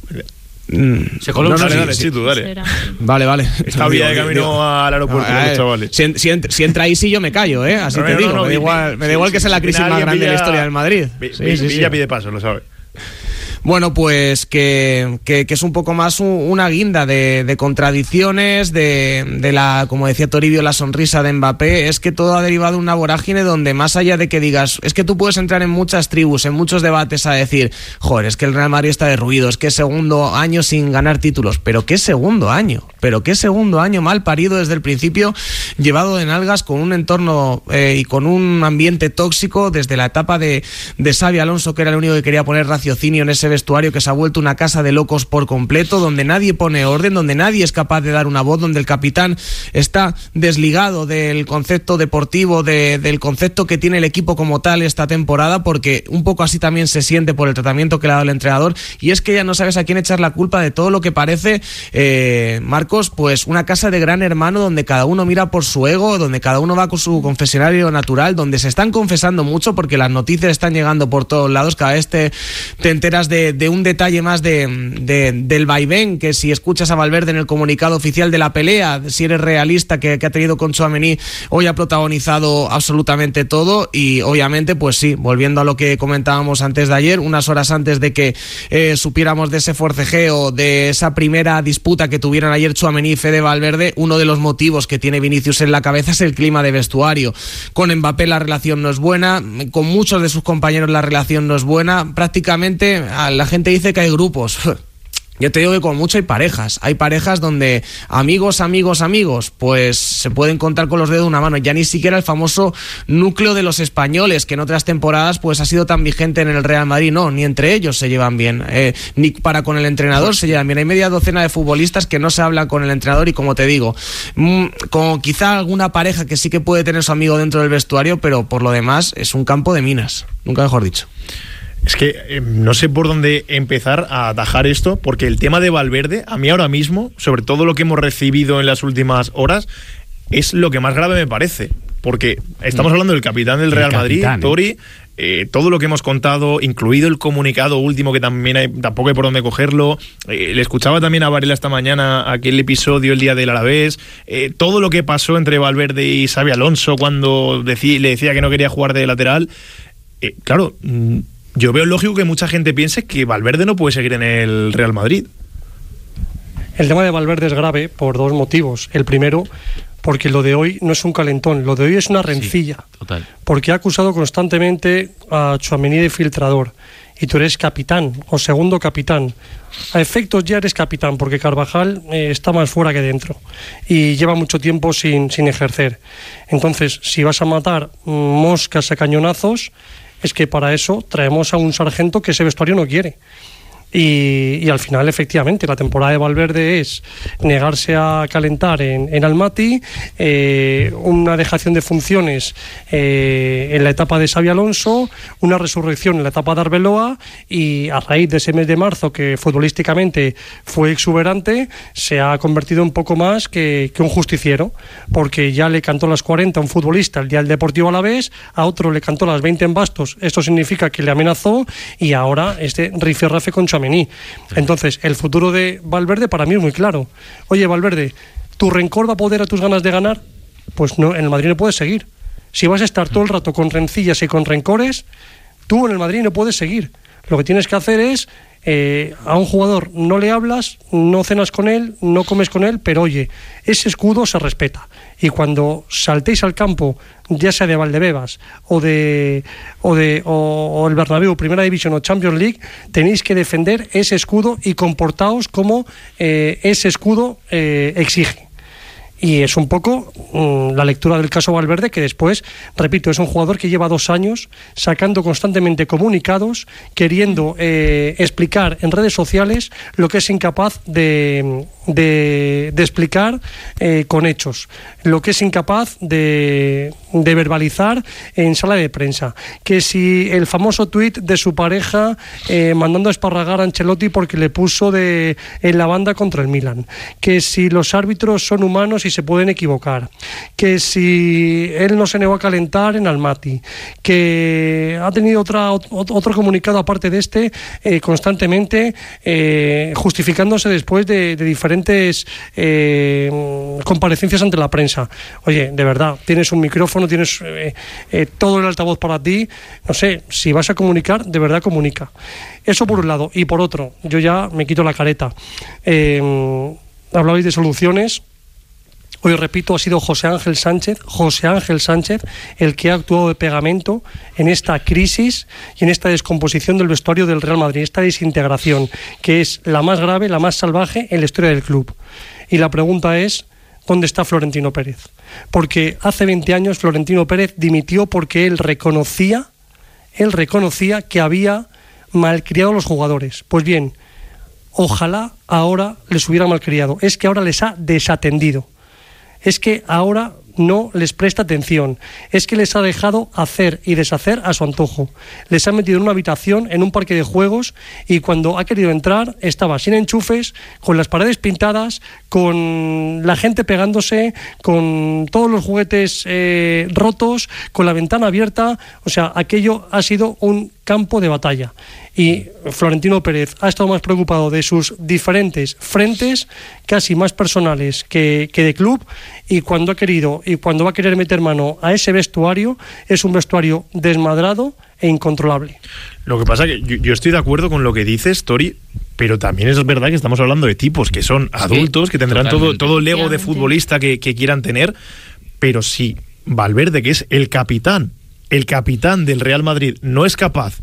Mm. Se coló. No, no, dale, dale, sí, tú, dale. Vale, vale. Está bien de camino digo, al aeropuerto, no, los chavales. Si, si, entra, si entra ahí sí yo me callo, ¿eh? Así no, te no, digo. No, no, me da igual, me da igual que sea la crisis más grande de la historia del Madrid. Villa sí, sí, sí. pide paso, lo sabe. Bueno, pues que, que, que es un poco más un, una guinda de, de contradicciones, de, de la, como decía Toribio, la sonrisa de Mbappé. Es que todo ha derivado de una vorágine donde más allá de que digas, es que tú puedes entrar en muchas tribus, en muchos debates a decir, joder, es que el Real Madrid está derruido, es que segundo año sin ganar títulos. Pero qué segundo año, pero qué segundo año mal parido desde el principio, llevado de nalgas con un entorno eh, y con un ambiente tóxico desde la etapa de, de Xabi Alonso, que era el único que quería poner raciocinio en ese vestuario, que se ha vuelto una casa de locos por completo, donde nadie pone orden, donde nadie es capaz de dar una voz, donde el capitán está desligado del concepto deportivo, de, del concepto que tiene el equipo como tal esta temporada, porque un poco así también se siente por el tratamiento que le ha dado el entrenador, y es que ya no sabes a quién echar la culpa de todo lo que parece, eh, Marcos, pues una casa de gran hermano donde cada uno mira por su ego, donde cada uno va con su confesionario natural, donde se están confesando mucho porque las noticias están llegando por todos lados, cada vez te, te enteras de, de un detalle más de, de, del vaivén, que si escuchas a Valverde en el comunicado oficial de la pelea, si eres realista, que, que ha tenido con Tchouaméni, hoy ha protagonizado absolutamente todo. Y obviamente, pues sí, volviendo a lo que comentábamos antes de ayer, unas horas antes de que eh, supiéramos de ese forcejeo, de esa primera disputa que tuvieron ayer Tchouaméni y Fede Valverde, uno de los motivos que tiene Vinicius en la cabeza es el clima de vestuario. Con Mbappé la relación no es buena, con muchos de sus compañeros la relación no es buena, prácticamente la gente dice que hay grupos. Yo te digo que con mucho hay parejas, hay parejas donde amigos, amigos, amigos, pues se pueden contar con los dedos de una mano, ya ni siquiera el famoso núcleo de los españoles, que en otras temporadas pues ha sido tan vigente en el Real Madrid, no, ni entre ellos se llevan bien, eh, ni para con el entrenador se llevan bien, hay media docena de futbolistas que no se hablan con el entrenador y como te digo, mmm, con quizá alguna pareja que sí que puede tener su amigo dentro del vestuario, pero por lo demás es un campo de minas, nunca mejor dicho. Es que eh, no sé por dónde empezar a atajar esto, porque el tema de Valverde, a mí ahora mismo, sobre todo lo que hemos recibido en las últimas horas, es lo que más grave me parece. Porque estamos hablando del capitán del Real Madrid, capitán, ¿eh? Tori, eh, todo lo que hemos contado, incluido el comunicado último, que también hay, tampoco hay por dónde cogerlo. Eh, le escuchaba también a Varela esta mañana aquel episodio el día del Alavés. Eh, todo lo que pasó entre Valverde y Xabi Alonso cuando decí, le decía que no quería jugar de lateral. Eh, claro... Mmm, Yo veo lógico que mucha gente piense que Valverde no puede seguir en el Real Madrid. El tema de Valverde es grave por dos motivos. El primero, porque lo de hoy no es un calentón, lo de hoy es una rencilla. Sí, total. Porque ha acusado constantemente a Tchouaméni de filtrador. y tú eres capitán o segundo capitán. A efectos ya eres capitán, porque Carvajal eh, está más fuera que dentro y lleva mucho tiempo sin, sin ejercer. Entonces, si vas a matar moscas a cañonazos, es que para eso traemos a un sargento que ese vestuario no quiere. Y, y al final, efectivamente, la temporada de Valverde es negarse a calentar en, en Almaty, eh, una dejación de funciones eh, en la etapa de Xabi Alonso, una resurrección en la etapa de Arbeloa, y a raíz de ese mes de marzo, que futbolísticamente fue exuberante, se ha convertido un poco más que, que un justiciero, porque ya le cantó las cuarenta a un futbolista el día del Deportivo Alavés, a otro le cantó las veinte en Bastos, esto significa que le amenazó, y ahora este rifirrafe con Tchouaméni. Entonces, el futuro de Valverde para mí es muy claro. Oye, Valverde, ¿tu rencor va a poder a tus ganas de ganar? Pues no, en el Madrid no puedes seguir. Si vas a estar todo el rato con rencillas y con rencores, tú en el Madrid no puedes seguir. Lo que tienes que hacer es, eh, a un jugador no le hablas, no cenas con él, no comes con él, pero oye, ese escudo se respeta. Y cuando saltéis al campo, ya sea de Valdebebas o de o de o, o el Bernabéu, Primera División o Champions League, tenéis que defender ese escudo y comportaos como eh, ese escudo eh, exige. Y es un poco mmm, la lectura del caso Valverde, que después, repito, es un jugador que lleva dos años sacando constantemente comunicados, queriendo eh, explicar en redes sociales lo que es incapaz de, de, de explicar eh, con hechos, lo que es incapaz de, de verbalizar en sala de prensa. Que si el famoso tuit de su pareja eh, mandando a esparragar a Ancelotti porque le puso de, en la banda contra el Milan, que si los árbitros son humanos y se pueden equivocar, que si él no se negó a calentar en Almaty, que ha tenido otra, otro comunicado aparte de este eh, constantemente eh, justificándose después de, de diferentes eh, comparecencias ante la prensa. Oye, de verdad, tienes un micrófono, tienes eh, eh, todo el altavoz para ti, no sé, si vas a comunicar, de verdad comunica. Eso por un lado. Y por otro, yo ya me quito la careta. Eh, hablabais de soluciones. Hoy, repito, ha sido José Ángel Sánchez, José Ángel Sánchez, el que ha actuado de pegamento en esta crisis y en esta descomposición del vestuario del Real Madrid, esta desintegración, que es la más grave, la más salvaje en la historia del club. Y la pregunta es, ¿dónde está Florentino Pérez? Porque hace veinte años Florentino Pérez dimitió porque él reconocía, él reconocía que había malcriado a los jugadores. Pues bien, ojalá ahora les hubiera malcriado. Es que ahora les ha desatendido. Es que ahora no les presta atención, es que les ha dejado hacer y deshacer a su antojo. Les ha metido en una habitación, en un parque de juegos, y cuando ha querido entrar estaba sin enchufes, con las paredes pintadas, con la gente pegándose, con todos los juguetes eh, rotos, con la ventana abierta. O sea, aquello ha sido un campo de batalla. Y Florentino Pérez ha estado más preocupado de sus diferentes frentes, casi más personales que, que de club, y cuando ha querido y cuando va a querer meter mano a ese vestuario, es un vestuario desmadrado e incontrolable. Lo que pasa es que yo, yo estoy de acuerdo con lo que dices, Tori, pero también es verdad que estamos hablando de tipos que son adultos, sí, que tendrán todo, todo el ego de futbolista que, que quieran tener, pero si Valverde, que es el capitán, el capitán del Real Madrid, no es capaz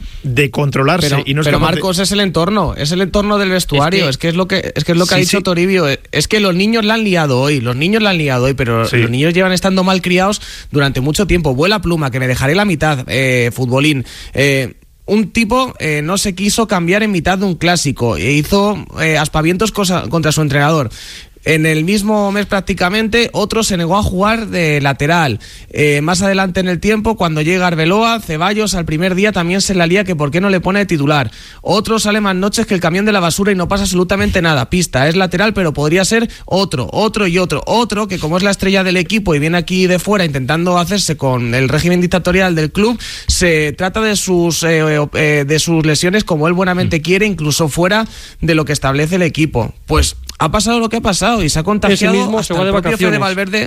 de controlarse, pero, y no es pero capaz Marcos, de... es el entorno, es el entorno del vestuario, es que es, que es lo que es que es lo que sí, ha dicho sí. Toribio, es que los niños la han liado hoy, los niños la han liado hoy, pero sí. los niños llevan estando mal criados durante mucho tiempo. Vuela pluma, que me dejaré la mitad, eh, futbolín. Eh, un tipo eh, no se quiso cambiar en mitad de un clásico, e hizo eh, aspavientos cosa, contra su entrenador. En el mismo mes prácticamente, otro se negó a jugar de lateral. Eh, más adelante en el tiempo, cuando llega Arbeloa, Ceballos al primer día también se la lía que por qué no le pone de titular. Otro sale más noches que el camión de la basura y no pasa absolutamente nada. Pista, es lateral, pero podría ser otro, otro y otro. Otro que, como es la estrella del equipo y viene aquí de fuera intentando hacerse con el régimen dictatorial del club, se trata de sus, eh, eh, de sus lesiones como él buenamente mm. quiere, incluso fuera de lo que establece el equipo. Pues ha pasado lo que ha pasado y se ha contagiado mismo hasta se el propio Fede Valverde.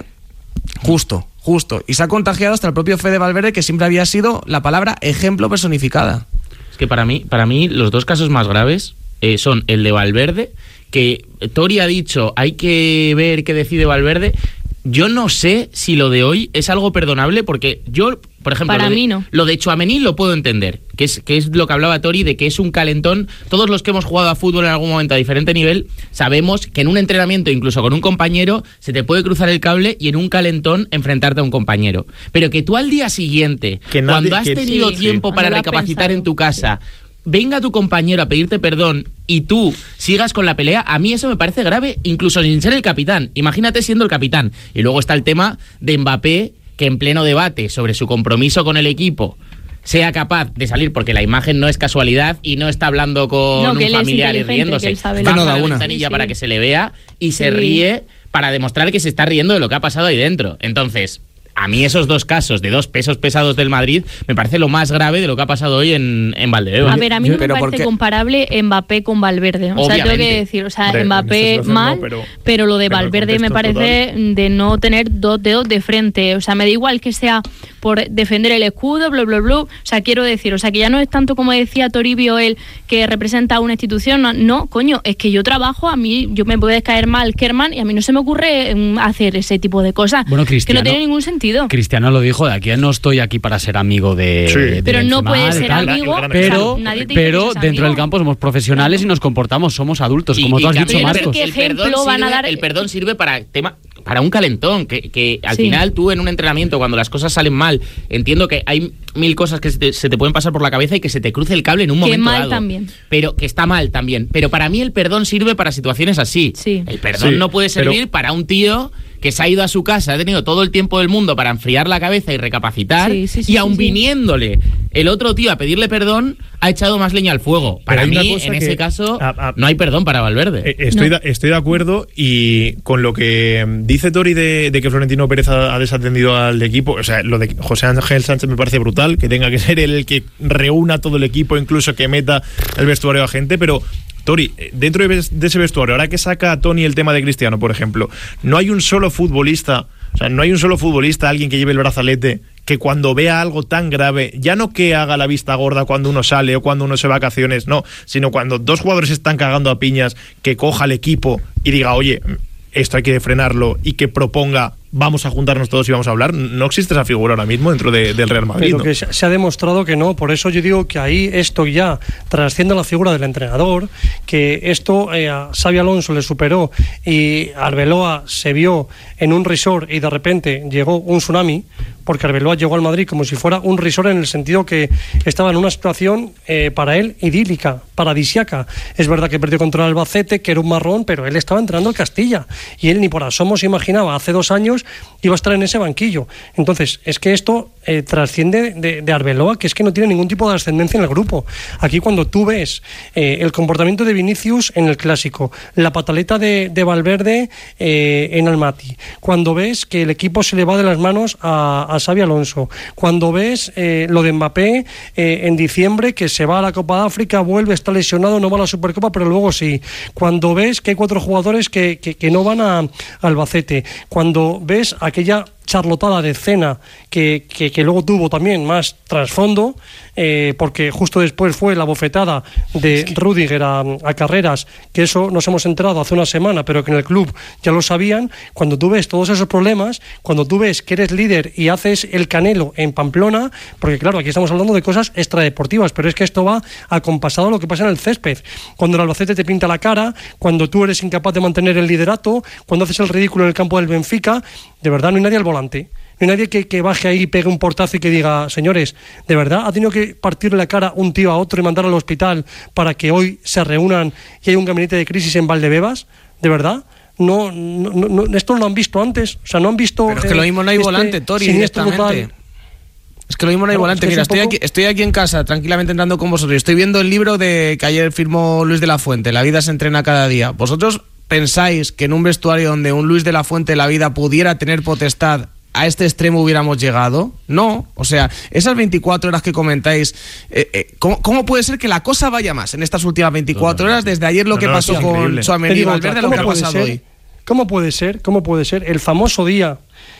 Justo, justo. Y se ha contagiado hasta el propio Fede Valverde, que siempre había sido la palabra ejemplo personificada. Es que para mí, para mí los dos casos más graves eh, son el de Valverde, que Tori ha dicho hay que ver qué decide Valverde. Yo no sé si lo de hoy es algo perdonable, porque yo Por ejemplo, Para lo de, mí no. Lo de Tchouaméni lo puedo entender, que es, que es lo que hablaba Tori, de que es un calentón. Todos los que hemos jugado a fútbol en algún momento a diferente nivel sabemos que en un entrenamiento, incluso con un compañero, se te puede cruzar el cable y en un calentón enfrentarte a un compañero. Pero que tú al día siguiente, que nadie, cuando has que, tenido sí, tiempo sí. para recapacitar en tu casa, venga tu compañero a pedirte perdón y tú sigas con la pelea, a mí eso me parece grave, incluso sin ser el capitán. Imagínate siendo el capitán. Y luego está el tema de Mbappé, que en pleno debate sobre su compromiso con el equipo sea capaz de salir, porque la imagen no es casualidad y no está hablando con no, un familiar y riéndose, baja no la ventanilla sí, sí. para que se le vea y se sí. ríe para demostrar que se está riendo de lo que ha pasado ahí dentro. Entonces, a mí esos dos casos de dos pesos pesados del Madrid me parece lo más grave de lo que ha pasado hoy en, en Valdebebas. A ver, a mí no me parece porque... comparable Mbappé con Valverde. O Obviamente. sea, tengo que decir, o sea, Hombre, Mbappé mal, no, pero, pero lo de pero Valverde me parece total. de no tener dos dedos de frente. O sea, me da igual que sea por defender el escudo, bla, bla, bla. O sea, quiero decir, o sea, que ya no es tanto como decía Toribio, él, que representa una institución. No, no, coño, es que yo trabajo, a mí, yo me puede caer mal Kerman y a mí no se me ocurre hacer ese tipo de cosas. Bueno, Cristiano, que no tiene ningún sentido. Cristiano lo dijo, de aquí no estoy aquí para ser amigo de, sí. de pero Benzema, no puede ser tal, amigo, pero, o sea, nadie te pero dice que dentro amigo. del campo somos profesionales y nos comportamos, somos adultos, y, como y tú has dicho, Marcos. ¿Qué El perdón, ejemplo van a sirve, dar? el perdón sirve para tema para un calentón, que, que al sí. final tú en un entrenamiento, cuando las cosas salen mal, entiendo que hay mil cosas que se te, se te pueden pasar por la cabeza y que se te cruce el cable en un que momento mal dado. También. Pero que está mal también. Pero para mí el perdón sirve para situaciones así. Sí. El perdón sí, no puede servir pero... para un tío que se ha ido a su casa, ha tenido todo el tiempo del mundo para enfriar la cabeza y recapacitar, sí, sí, sí, y aun sí, sí. viniéndole el otro tío a pedirle perdón, ha echado más leña al fuego. Para mí, en que, ese caso, a, a, no hay perdón para Valverde. Estoy, no. de, estoy de acuerdo, y con lo que dice Tori de, de que Florentino Pérez ha, ha desatendido al equipo, o sea, lo de José Ángel Sánchez me parece brutal, que tenga que ser él el que reúna todo el equipo, incluso que meta el vestuario a gente, pero... Tori, dentro de ese vestuario, ahora que saca a Tony el tema de Cristiano, por ejemplo, no hay un solo futbolista, o sea, no hay un solo futbolista, alguien que lleve el brazalete, que cuando vea algo tan grave, ya no que haga la vista gorda cuando uno sale o cuando uno se va a vacaciones, no, sino cuando dos jugadores están cagando a piñas, que coja el equipo y diga, oye, esto hay que frenarlo, y que proponga, vamos a juntarnos todos y vamos a hablar. No existe esa figura ahora mismo dentro de, del Real Madrid. Pero ¿no? que se ha demostrado que no, por eso yo digo que ahí esto ya trasciende la figura del entrenador, que esto eh, a Xabi Alonso le superó y Arbeloa se vio en un resort y de repente llegó un tsunami, porque Arbeloa llegó al Madrid como si fuera un resort, en el sentido que estaba en una situación eh, para él idílica, paradisiaca. Es verdad que perdió contra el Albacete, que era un marrón, pero él estaba entrenando al Castilla y él ni por asomo se imaginaba hace dos años iba a estar en ese banquillo. Entonces, es que esto eh, trasciende de, de Arbeloa, que es que no tiene ningún tipo de ascendencia en el grupo. Aquí, cuando tú ves eh, el comportamiento de Vinicius en el Clásico, la pataleta de, de Valverde eh, en Almaty, cuando ves que el equipo se le va de las manos a, a Xabi Alonso, cuando ves eh, lo de Mbappé eh, en diciembre, que se va a la Copa de África, vuelve, está lesionado, no va a la Supercopa, pero luego sí, cuando ves que hay cuatro jugadores que, que, que no van a, a Albacete, cuando ves aquella charlotada de Cena que, que, que luego tuvo también más trasfondo, eh, porque justo después fue la bofetada de Rüdiger a, a Carreras, que eso nos hemos enterado hace una semana, pero que en el club ya lo sabían. Cuando tú ves todos esos problemas, cuando tú ves que eres líder y haces el Canelo en Pamplona, porque claro, aquí estamos hablando de cosas extradeportivas, pero es que esto va acompasado a lo que pasa en el césped, cuando el Albacete te pinta la cara, cuando tú eres incapaz de mantener el liderato, cuando haces el ridículo en el campo del Benfica. De verdad, no hay nadie al volante, no hay nadie que, que baje ahí y pegue un portazo y que diga, señores, ¿de verdad ha tenido que partirle la cara un tío a otro y mandarlo al hospital para que hoy se reúnan y hay un gabinete de crisis en Valdebebas? ¿De verdad? No, no, no, esto no lo han visto antes, o sea, no han visto... Pero es que eh, lo mismo no hay este volante, Tori, directamente. Es que lo mismo no hay no, volante. Mira, estoy, poco... aquí, estoy aquí en casa, tranquilamente entrando con vosotros. Estoy viendo el libro de que ayer firmó Luis de la Fuente, La vida se entrena cada día. ¿Vosotros pensáis que en un vestuario donde un Luis de la Fuente la vida pudiera tener potestad, a este extremo hubiéramos llegado? No, o sea, esas veinticuatro horas que comentáis, eh, eh, ¿cómo, ¿cómo puede ser que la cosa vaya más en estas últimas veinticuatro horas, desde ayer lo no, que no, pasó con Tchouaméni y Valverde, lo que ha pasado ser, hoy? ¿Cómo puede ser? ¿Cómo puede ser? El famoso día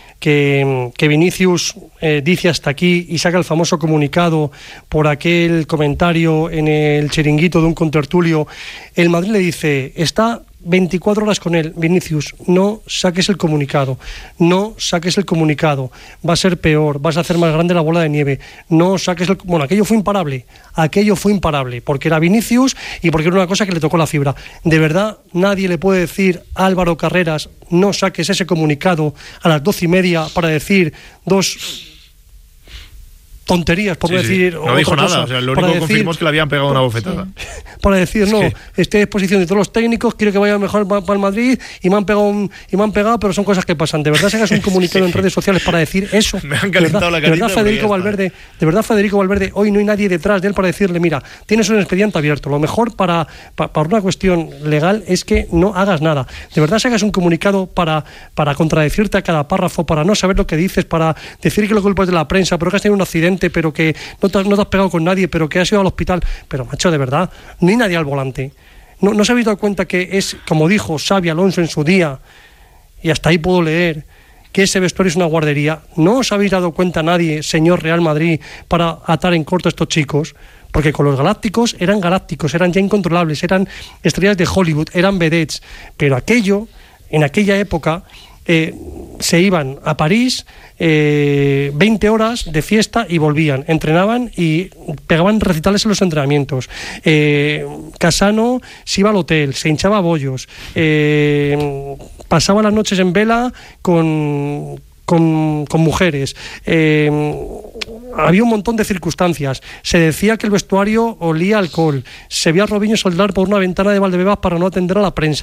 que, que Vinicius eh, dice hasta aquí y saca el famoso comunicado por aquel comentario en el chiringuito de un contertulio, el Madrid le dice, está veinticuatro horas con él. Vinicius, no saques el comunicado, no saques el comunicado, va a ser peor, vas a hacer más grande la bola de nieve, no saques el... Bueno, aquello fue imparable, aquello fue imparable, porque era Vinicius y porque era una cosa que le tocó la fibra. De verdad, nadie le puede decir a Álvaro Carreras, no saques ese comunicado a las doce y media para decir dos... tonterías, por sí, no decir... Sí. No dijo nada, o sea, lo único que confirmó es que le habían pegado una bofetada. Para decir, es no, que... estoy a disposición de todos los técnicos, quiero que vaya mejor para el Madrid y me han pegado, un, y me han pegado, pero son cosas que pasan. De verdad sacas un comunicado sí. en redes sociales para decir eso. Me han calentado la carita. De verdad, Federico Valverde, de verdad, Federico Valverde, hoy no hay nadie detrás de él para decirle, mira, tienes un expediente abierto. Lo mejor para, para, para una cuestión legal es que no hagas nada. De verdad, sacas un comunicado para, para contradecirte a cada párrafo, para no saber lo que dices, para decir que lo culpas de la prensa, pero que has tenido un accidente, pero que no te, no te has pegado con nadie, pero que has ido al hospital. Pero, macho, de verdad, no hay nadie al volante. ¿No, no se habéis dado cuenta que es, como dijo Xabi Alonso en su día, y hasta ahí puedo leer, que ese vestuario es una guardería? ¿No os habéis dado cuenta nadie, señor Real Madrid, para atar en corto a estos chicos? Porque con los galácticos eran galácticos, eran ya incontrolables, eran estrellas de Hollywood, eran vedettes. Pero aquello, en aquella época... Eh, se iban a París eh, veinte horas de fiesta y volvían, entrenaban y pegaban recitales en los entrenamientos. eh, Casano se iba al hotel, se hinchaba bollos, eh, pasaba las noches en vela con Con, con mujeres, eh, había un montón de circunstancias. Se decía que el vestuario olía a alcohol, se veía a Robinho soldar por una ventana de Valdebebas para no atender a la prensa.